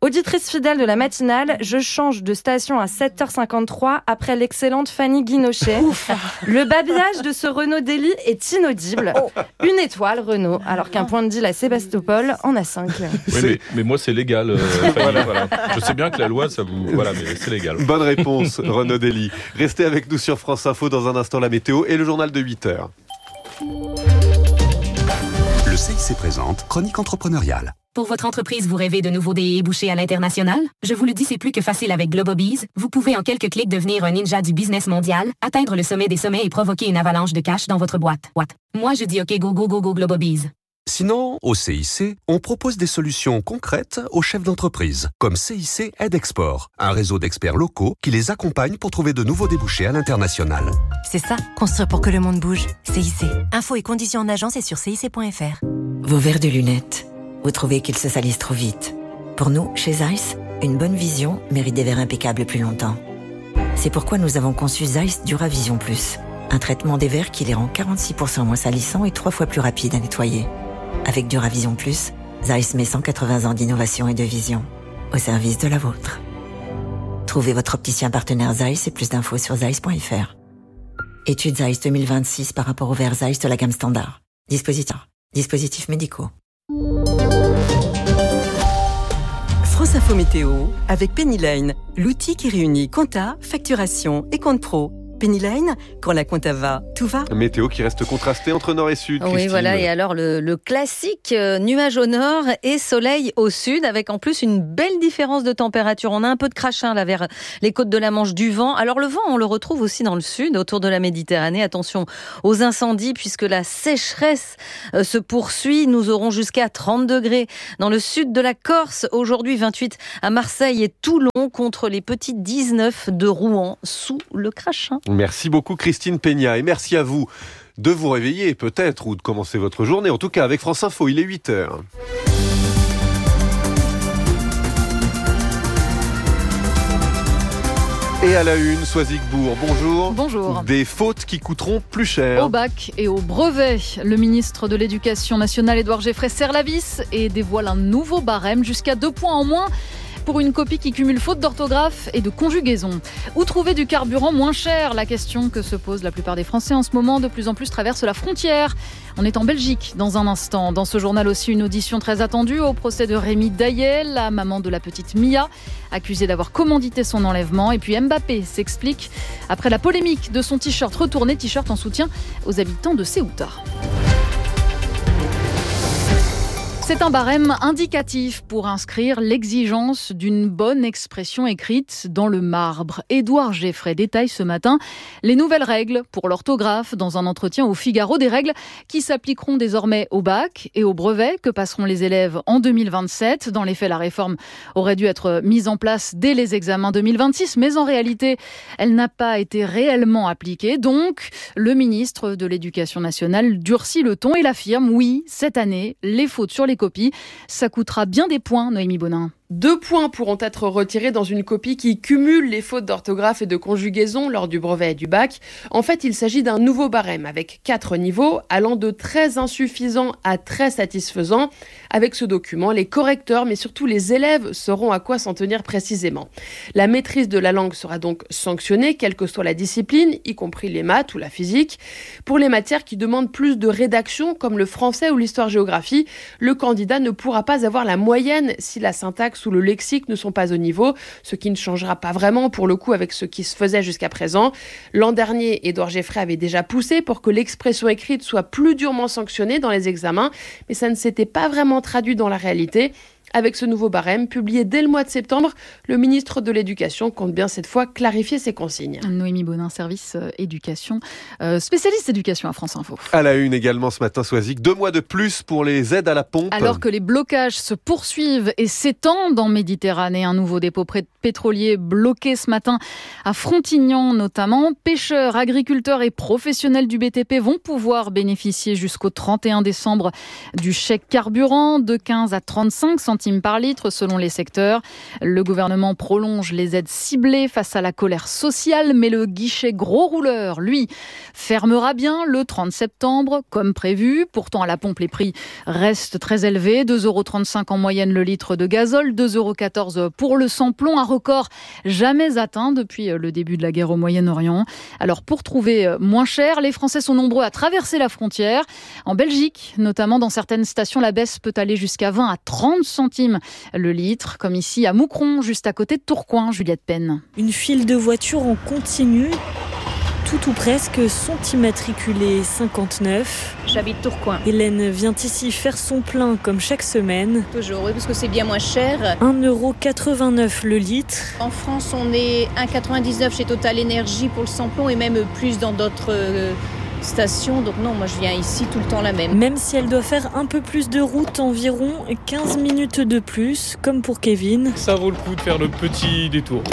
Auditrice fidèle de la matinale, je change de station à 7h53 après l'excellente Fanny Guinochet. Le babillage de ce Renaud Daily est inaudible. Une étoile, Renaud, alors qu'un point de deal à Sébastopol en a 5. Oui, mais moi, c'est légal. Fanny, voilà. Je sais bien que la loi, ça vous... Voilà, mais c'est légal. Bonne réponse, Renaud Daily. Restez avec nous sur France Info dans un instant, la météo et le journal de 8h. Le CIC présente Chronique entrepreneuriale. Pour votre entreprise, vous rêvez de nouveaux débouchés à l'international? Je vous le dis, c'est plus que facile avec Globobees. Vous pouvez en quelques clics devenir un ninja du business mondial, atteindre le sommet des sommets et provoquer une avalanche de cash dans votre boîte. Moi, je dis OK, go, go, go, go, Globobees. Sinon, au CIC, on propose des solutions concrètes aux chefs d'entreprise, comme CIC Aide Export, un réseau d'experts locaux qui les accompagne pour trouver de nouveaux débouchés à l'international. C'est ça, construire pour que le monde bouge. CIC. Infos et conditions en agence et sur cic.fr. Vos verres de lunettes, vous trouvez qu'ils se salissent trop vite. Pour nous, chez Zeiss, une bonne vision mérite des verres impeccables plus longtemps. C'est pourquoi nous avons conçu Zeiss Duravision Plus, un traitement des verres qui les rend 46% moins salissants et 3 fois plus rapides à nettoyer. Avec Duravision Plus, Zeiss met 180 ans d'innovation et de vision au service de la vôtre. Trouvez votre opticien partenaire Zeiss et plus d'infos sur zeiss.fr. Étude Zeiss 2026 par rapport aux verres Zeiss de la gamme standard. Dispositifs médicaux. France Info Météo avec Pennyline, l'outil qui réunit compta, facturation et compte pro. Pennyline, quand la compta va, tout va. Météo qui reste contrastée entre nord et sud. Oui, Christine. voilà. Et alors, le classique nuage au nord et soleil au sud, avec en plus une belle différence de température. On a un peu de crachin là vers les côtes de la Manche, du vent. Alors, le vent, on le retrouve aussi dans le sud, autour de la Méditerranée. Attention aux incendies, puisque la sécheresse se poursuit. Nous aurons jusqu'à 30 degrés dans le sud de la Corse. Aujourd'hui, 28 à Marseille et Toulon, contre les petits 19 de Rouen, sous le crachin. Merci beaucoup Christine Peña et merci à vous de vous réveiller peut-être ou de commencer votre journée. En tout cas avec France Info, il est 8h. Et à la une, Soisigbourg, bonjour. Bonjour. Des fautes qui coûteront plus cher. Au bac et au brevet, le ministre de l'Éducation nationale, Édouard Geoffrey, serre la vis et dévoile un nouveau barème jusqu'à 2 points en moins pour une copie qui cumule faute d'orthographe et de conjugaison. Où trouver du carburant moins cher? La question que se posent la plupart des Français en ce moment, de plus en plus traversent la frontière. On est en Belgique dans un instant. Dans ce journal aussi, une audition très attendue au procès de Rémi Daillet, la maman de la petite Mia, accusée d'avoir commandité son enlèvement. Et puis Mbappé s'explique après la polémique de son t-shirt retourné, t-shirt en soutien aux habitants de Ceuta. C'est un barème indicatif pour inscrire l'exigence d'une bonne expression écrite dans le marbre. Édouard Geoffrey détaille ce matin les nouvelles règles pour l'orthographe dans un entretien au Figaro, des règles qui s'appliqueront désormais au bac et au brevet que passeront les élèves en 2027. Dans les faits, la réforme aurait dû être mise en place dès les examens 2026, mais en réalité, elle n'a pas été réellement appliquée. Donc, le ministre de l'Éducation nationale durcit le ton et l'affirme, oui, cette année, les fautes sur les copies, ça coûtera bien des points, Noémie Bonin. 2 points pourront être retirés dans une copie qui cumule les fautes d'orthographe et de conjugaison lors du brevet et du bac. En fait, il s'agit d'un nouveau barème avec 4 niveaux, allant de très insuffisant à très satisfaisant. Avec ce document, les correcteurs, mais surtout les élèves, sauront à quoi s'en tenir précisément. La maîtrise de la langue sera donc sanctionnée, quelle que soit la discipline, y compris les maths ou la physique. Pour les matières qui demandent plus de rédaction, comme le français ou l'histoire-géographie, le candidat ne pourra pas avoir la moyenne si la syntaxe ou le lexique ne sont pas au niveau, ce qui ne changera pas vraiment pour le coup avec ce qui se faisait jusqu'à présent. L'an dernier, Édouard Geoffrey avait déjà poussé pour que l'expression écrite soit plus durement sanctionnée dans les examens, mais ça ne s'était pas vraiment traduit dans la réalité. Avec ce nouveau barème, publié dès le mois de septembre, le ministre de l'Éducation compte bien cette fois clarifier ses consignes. Noémie Bonin, service éducation, spécialiste éducation à France Info. À la une également ce matin, Soisig, 2 mois de plus pour les aides à la pompe. Alors que les blocages se poursuivent et s'étendent en Méditerranée, un nouveau dépôt pétrolier bloqué ce matin à Frontignan notamment. Pêcheurs, agriculteurs et professionnels du BTP vont pouvoir bénéficier jusqu'au 31 décembre du chèque carburant de 15 à 35 centimes centimes par litre selon les secteurs. Le gouvernement prolonge les aides ciblées face à la colère sociale, mais le guichet gros rouleur, lui, fermera bien le 30 septembre, comme prévu. Pourtant, à la pompe, les prix restent très élevés. 2,35 € en moyenne le litre de gazole, 2,14 € pour le sans-plomb, un record jamais atteint depuis le début de la guerre au Moyen-Orient. Alors, pour trouver moins cher, les Français sont nombreux à traverser la frontière. En Belgique, notamment dans certaines stations, la baisse peut aller jusqu'à 20 à 30 centimes le litre, comme ici à Moucron, juste à côté de Tourcoing. Juliette Penn. Une file de voitures en continu. Tout ou presque sont immatriculés 59. J'habite Tourcoing. Hélène vient ici faire son plein comme chaque semaine. Toujours, oui, parce que c'est bien moins cher. 1,89 € le litre. En France, on est 1,99 € chez Total Énergie pour le sans-plomb et même plus dans d'autres station, donc non, moi je viens ici tout le temps la même. Même si elle doit faire un peu plus de route, environ 15 minutes de plus, comme pour Kevin. Ça vaut le coup de faire le petit détour.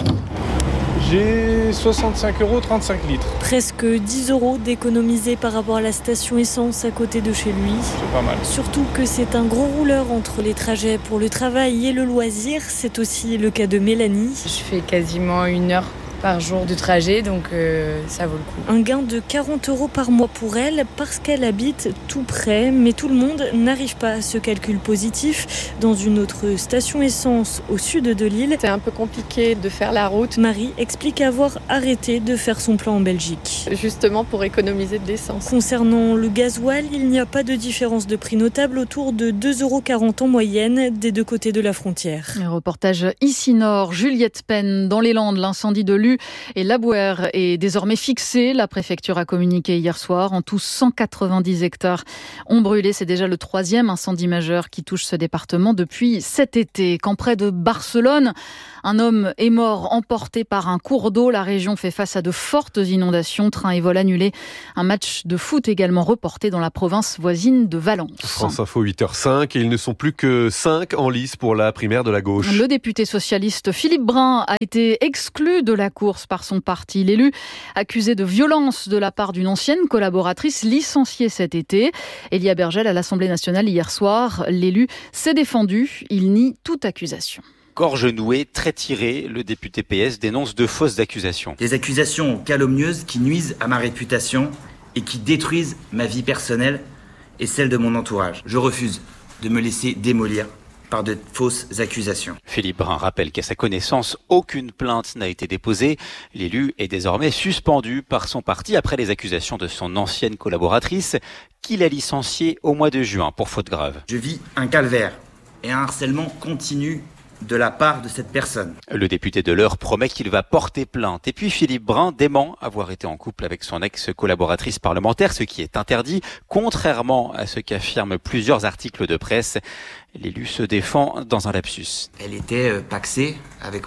J'ai 65 €, 35 litres. Presque 10 € d'économiser par rapport à la station essence à côté de chez lui. C'est pas mal. Surtout que c'est un gros rouleur entre les trajets pour le travail et le loisir. C'est aussi le cas de Mélanie. Je fais quasiment 1 heure par jour de trajet, donc ça vaut le coup. Un gain de 40 € par mois pour elle, parce qu'elle habite tout près, mais tout le monde n'arrive pas à ce calcul positif. Dans une autre station essence au sud de Lille, c'est un peu compliqué de faire la route. Marie explique avoir arrêté de faire son plein en Belgique. Justement pour économiser de l'essence. Concernant le gasoil, il n'y a pas de différence de prix notable, autour de 2,40 € en moyenne des deux côtés de la frontière. Un reportage ici Nord, Juliette Penn, dans les Landes, l'incendie de Lue et Labouère est désormais fixé. La préfecture a communiqué hier soir. En tout, 190 hectares ont brûlé. C'est déjà le 3e incendie majeur qui touche ce département depuis cet été. Quand près de Barcelone, un homme est mort emporté par un cours d'eau. La région fait face à de fortes inondations. Trains et vols annulés. Un match de foot également reporté dans la province voisine de Valence. France Info 8h05 et ils ne sont plus que 5 en lice pour la primaire de la gauche. Le député socialiste Philippe Brun a été exclu de la course par son parti. L'élu, accusé de violence de la part d'une ancienne collaboratrice licenciée cet été. Elia Bergel à l'Assemblée nationale hier soir. L'élu s'est défendu. Il nie toute accusation. Gorge nouée, très tiré, le député PS dénonce de fausses accusations. Des accusations calomnieuses qui nuisent à ma réputation et qui détruisent ma vie personnelle et celle de mon entourage. Je refuse de me laisser démolir par de fausses accusations. Philippe Brun rappelle qu'à sa connaissance, aucune plainte n'a été déposée. L'élu est désormais suspendu par son parti après les accusations de son ancienne collaboratrice qu'il a licenciée au mois de juin pour faute grave. Je vis un calvaire et un harcèlement continu de la part de cette personne. Le député de l'Eure promet qu'il va porter plainte. Et puis Philippe Brun dément avoir été en couple avec son ex-collaboratrice parlementaire, ce qui est interdit, contrairement à ce qu'affirment plusieurs articles de presse. L'élu se défend dans un lapsus. Elle était pacsée avec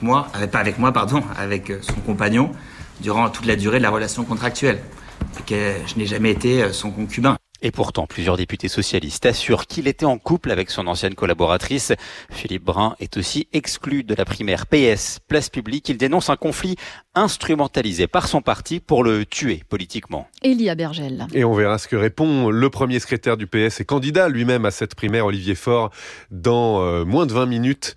son compagnon durant toute la durée de la relation contractuelle. Et que je n'ai jamais été son concubin. Et pourtant, plusieurs députés socialistes assurent qu'il était en couple avec son ancienne collaboratrice. Philippe Brun est aussi exclu de la primaire PS Place Publique. Il dénonce un conflit instrumentalisé par son parti pour le tuer politiquement. Elia Bergel. Et on verra ce que répond le premier secrétaire du PS et candidat lui-même à cette primaire, Olivier Faure, dans moins de 20 minutes.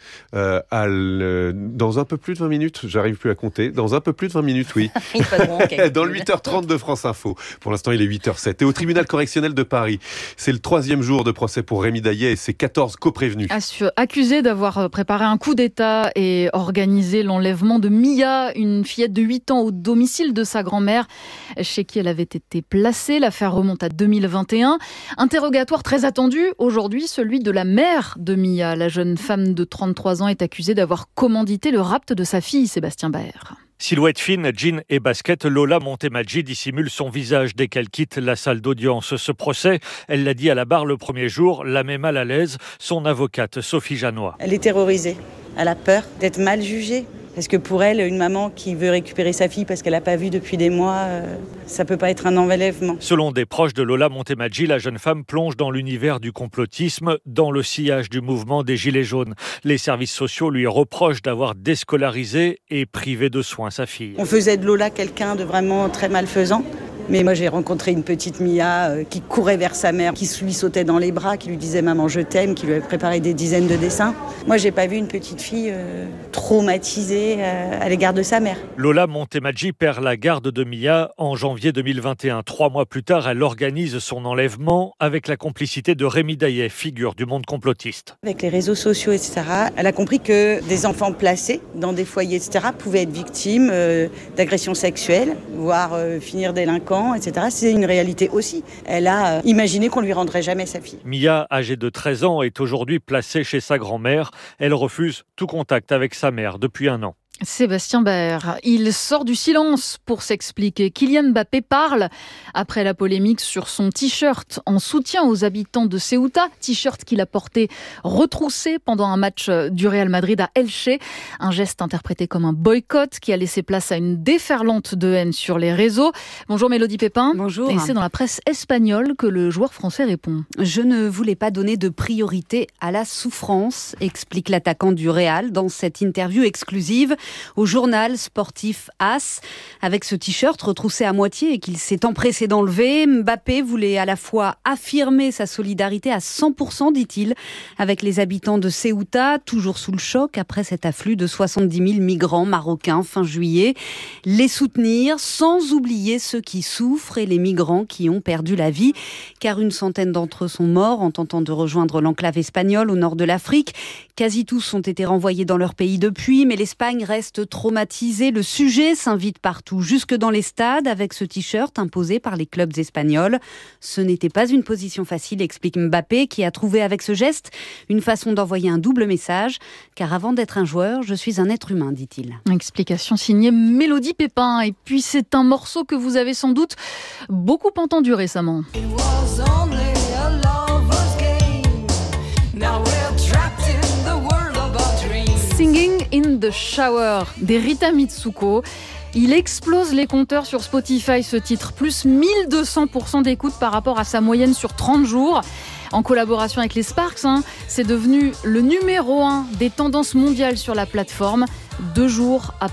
Dans un peu plus de 20 minutes, j'arrive plus à compter. Dans un peu plus de 20 minutes, oui. Dans le 8h30 de France Info. Pour l'instant, il est 8h07. Et au tribunal correctionnel de Paris, c'est le 3e jour de procès pour Rémi Daillet et ses 14 coprévenus. Accusé d'avoir préparé un coup d'État et organisé l'enlèvement de Mia, une fillette de 8 ans au domicile de sa grand-mère, chez qui elle avait été placée. L'affaire remonte à 2021. Interrogatoire très attendu aujourd'hui, celui de la mère de Mia. La jeune femme de 33 ans est accusée d'avoir commandité le rapt de sa fille, Sébastien Baer. Silhouette fine, jean et basket, Lola Montemaggi dissimule son visage dès qu'elle quitte la salle d'audience. Ce procès, elle l'a dit à la barre le premier jour, la met mal à l'aise son avocate Sophie Janois. Elle est terrorisée, elle a peur d'être mal jugée. Parce que pour elle, une maman qui veut récupérer sa fille parce qu'elle n'a pas vu depuis des mois, ça peut pas être un enlèvement. Selon des proches de Lola Montemaggi, la jeune femme plonge dans l'univers du complotisme, dans le sillage du mouvement des Gilets jaunes. Les services sociaux lui reprochent d'avoir déscolarisé et privé de soins sa fille. On faisait de Lola quelqu'un de vraiment très malfaisant. Mais moi, j'ai rencontré une petite Mia qui courait vers sa mère, qui lui sautait dans les bras, qui lui disait « Maman, je t'aime », qui lui avait préparé des dizaines de dessins. Moi, j'ai pas vu une petite fille traumatisée à l'égard de sa mère. Lola Montemaggi perd la garde de Mia en janvier 2021. 3 mois plus tard, elle organise son enlèvement avec la complicité de Rémi Daillet, figure du monde complotiste. Avec les réseaux sociaux, etc., elle a compris que des enfants placés dans des foyers, etc., pouvaient être victimes d'agressions sexuelles, voire finir délinquants, etc. C'est une réalité aussi. Elle a imaginé qu'on lui rendrait jamais sa fille. Mia, âgée de 13 ans, est aujourd'hui placée chez sa grand-mère. Elle refuse tout contact avec sa mère depuis 1 an. Sébastien Baer, il sort du silence pour s'expliquer. Kylian Mbappé parle après la polémique sur son t-shirt en soutien aux habitants de Ceuta, t-shirt qu'il a porté retroussé pendant un match du Real Madrid à Elche, un geste interprété comme un boycott qui a laissé place à une déferlante de haine sur les réseaux. Bonjour Mélodie Pépin. Bonjour. Et c'est dans la presse espagnole que le joueur français répond. Je ne voulais pas donner de priorité à la souffrance, explique l'attaquant du Real dans cette interview exclusive au journal sportif AS. Avec ce t-shirt retroussé à moitié et qu'il s'est empressé d'enlever, Mbappé voulait à la fois affirmer sa solidarité à 100%, dit-il, avec les habitants de Ceuta, toujours sous le choc après cet afflux de 70 000 migrants marocains fin juillet, les soutenir sans oublier ceux qui souffrent et les migrants qui ont perdu la vie, car une centaine d'entre eux sont morts en tentant de rejoindre l'enclave espagnole au nord de l'Afrique. Quasi tous ont été renvoyés dans leur pays depuis, mais l'Espagne reste traumatisée. Le sujet s'invite partout, jusque dans les stades, avec ce t-shirt imposé par les clubs espagnols. Ce n'était pas une position facile, explique Mbappé, qui a trouvé avec ce geste une façon d'envoyer un double message. Car avant d'être un joueur, je suis un être humain, dit-il. Explication signée Mélodie Pépin. Et puis c'est un morceau que vous avez sans doute beaucoup entendu récemment. Singing in the Shower des Rita Mitsuko. Il explose les compteurs sur Spotify, ce titre, plus 1200% d'écoute par rapport à sa moyenne sur 30 jours. En collaboration avec les Sparks, c'est devenu le numéro 1 des tendances mondiales sur la plateforme, 2 jours après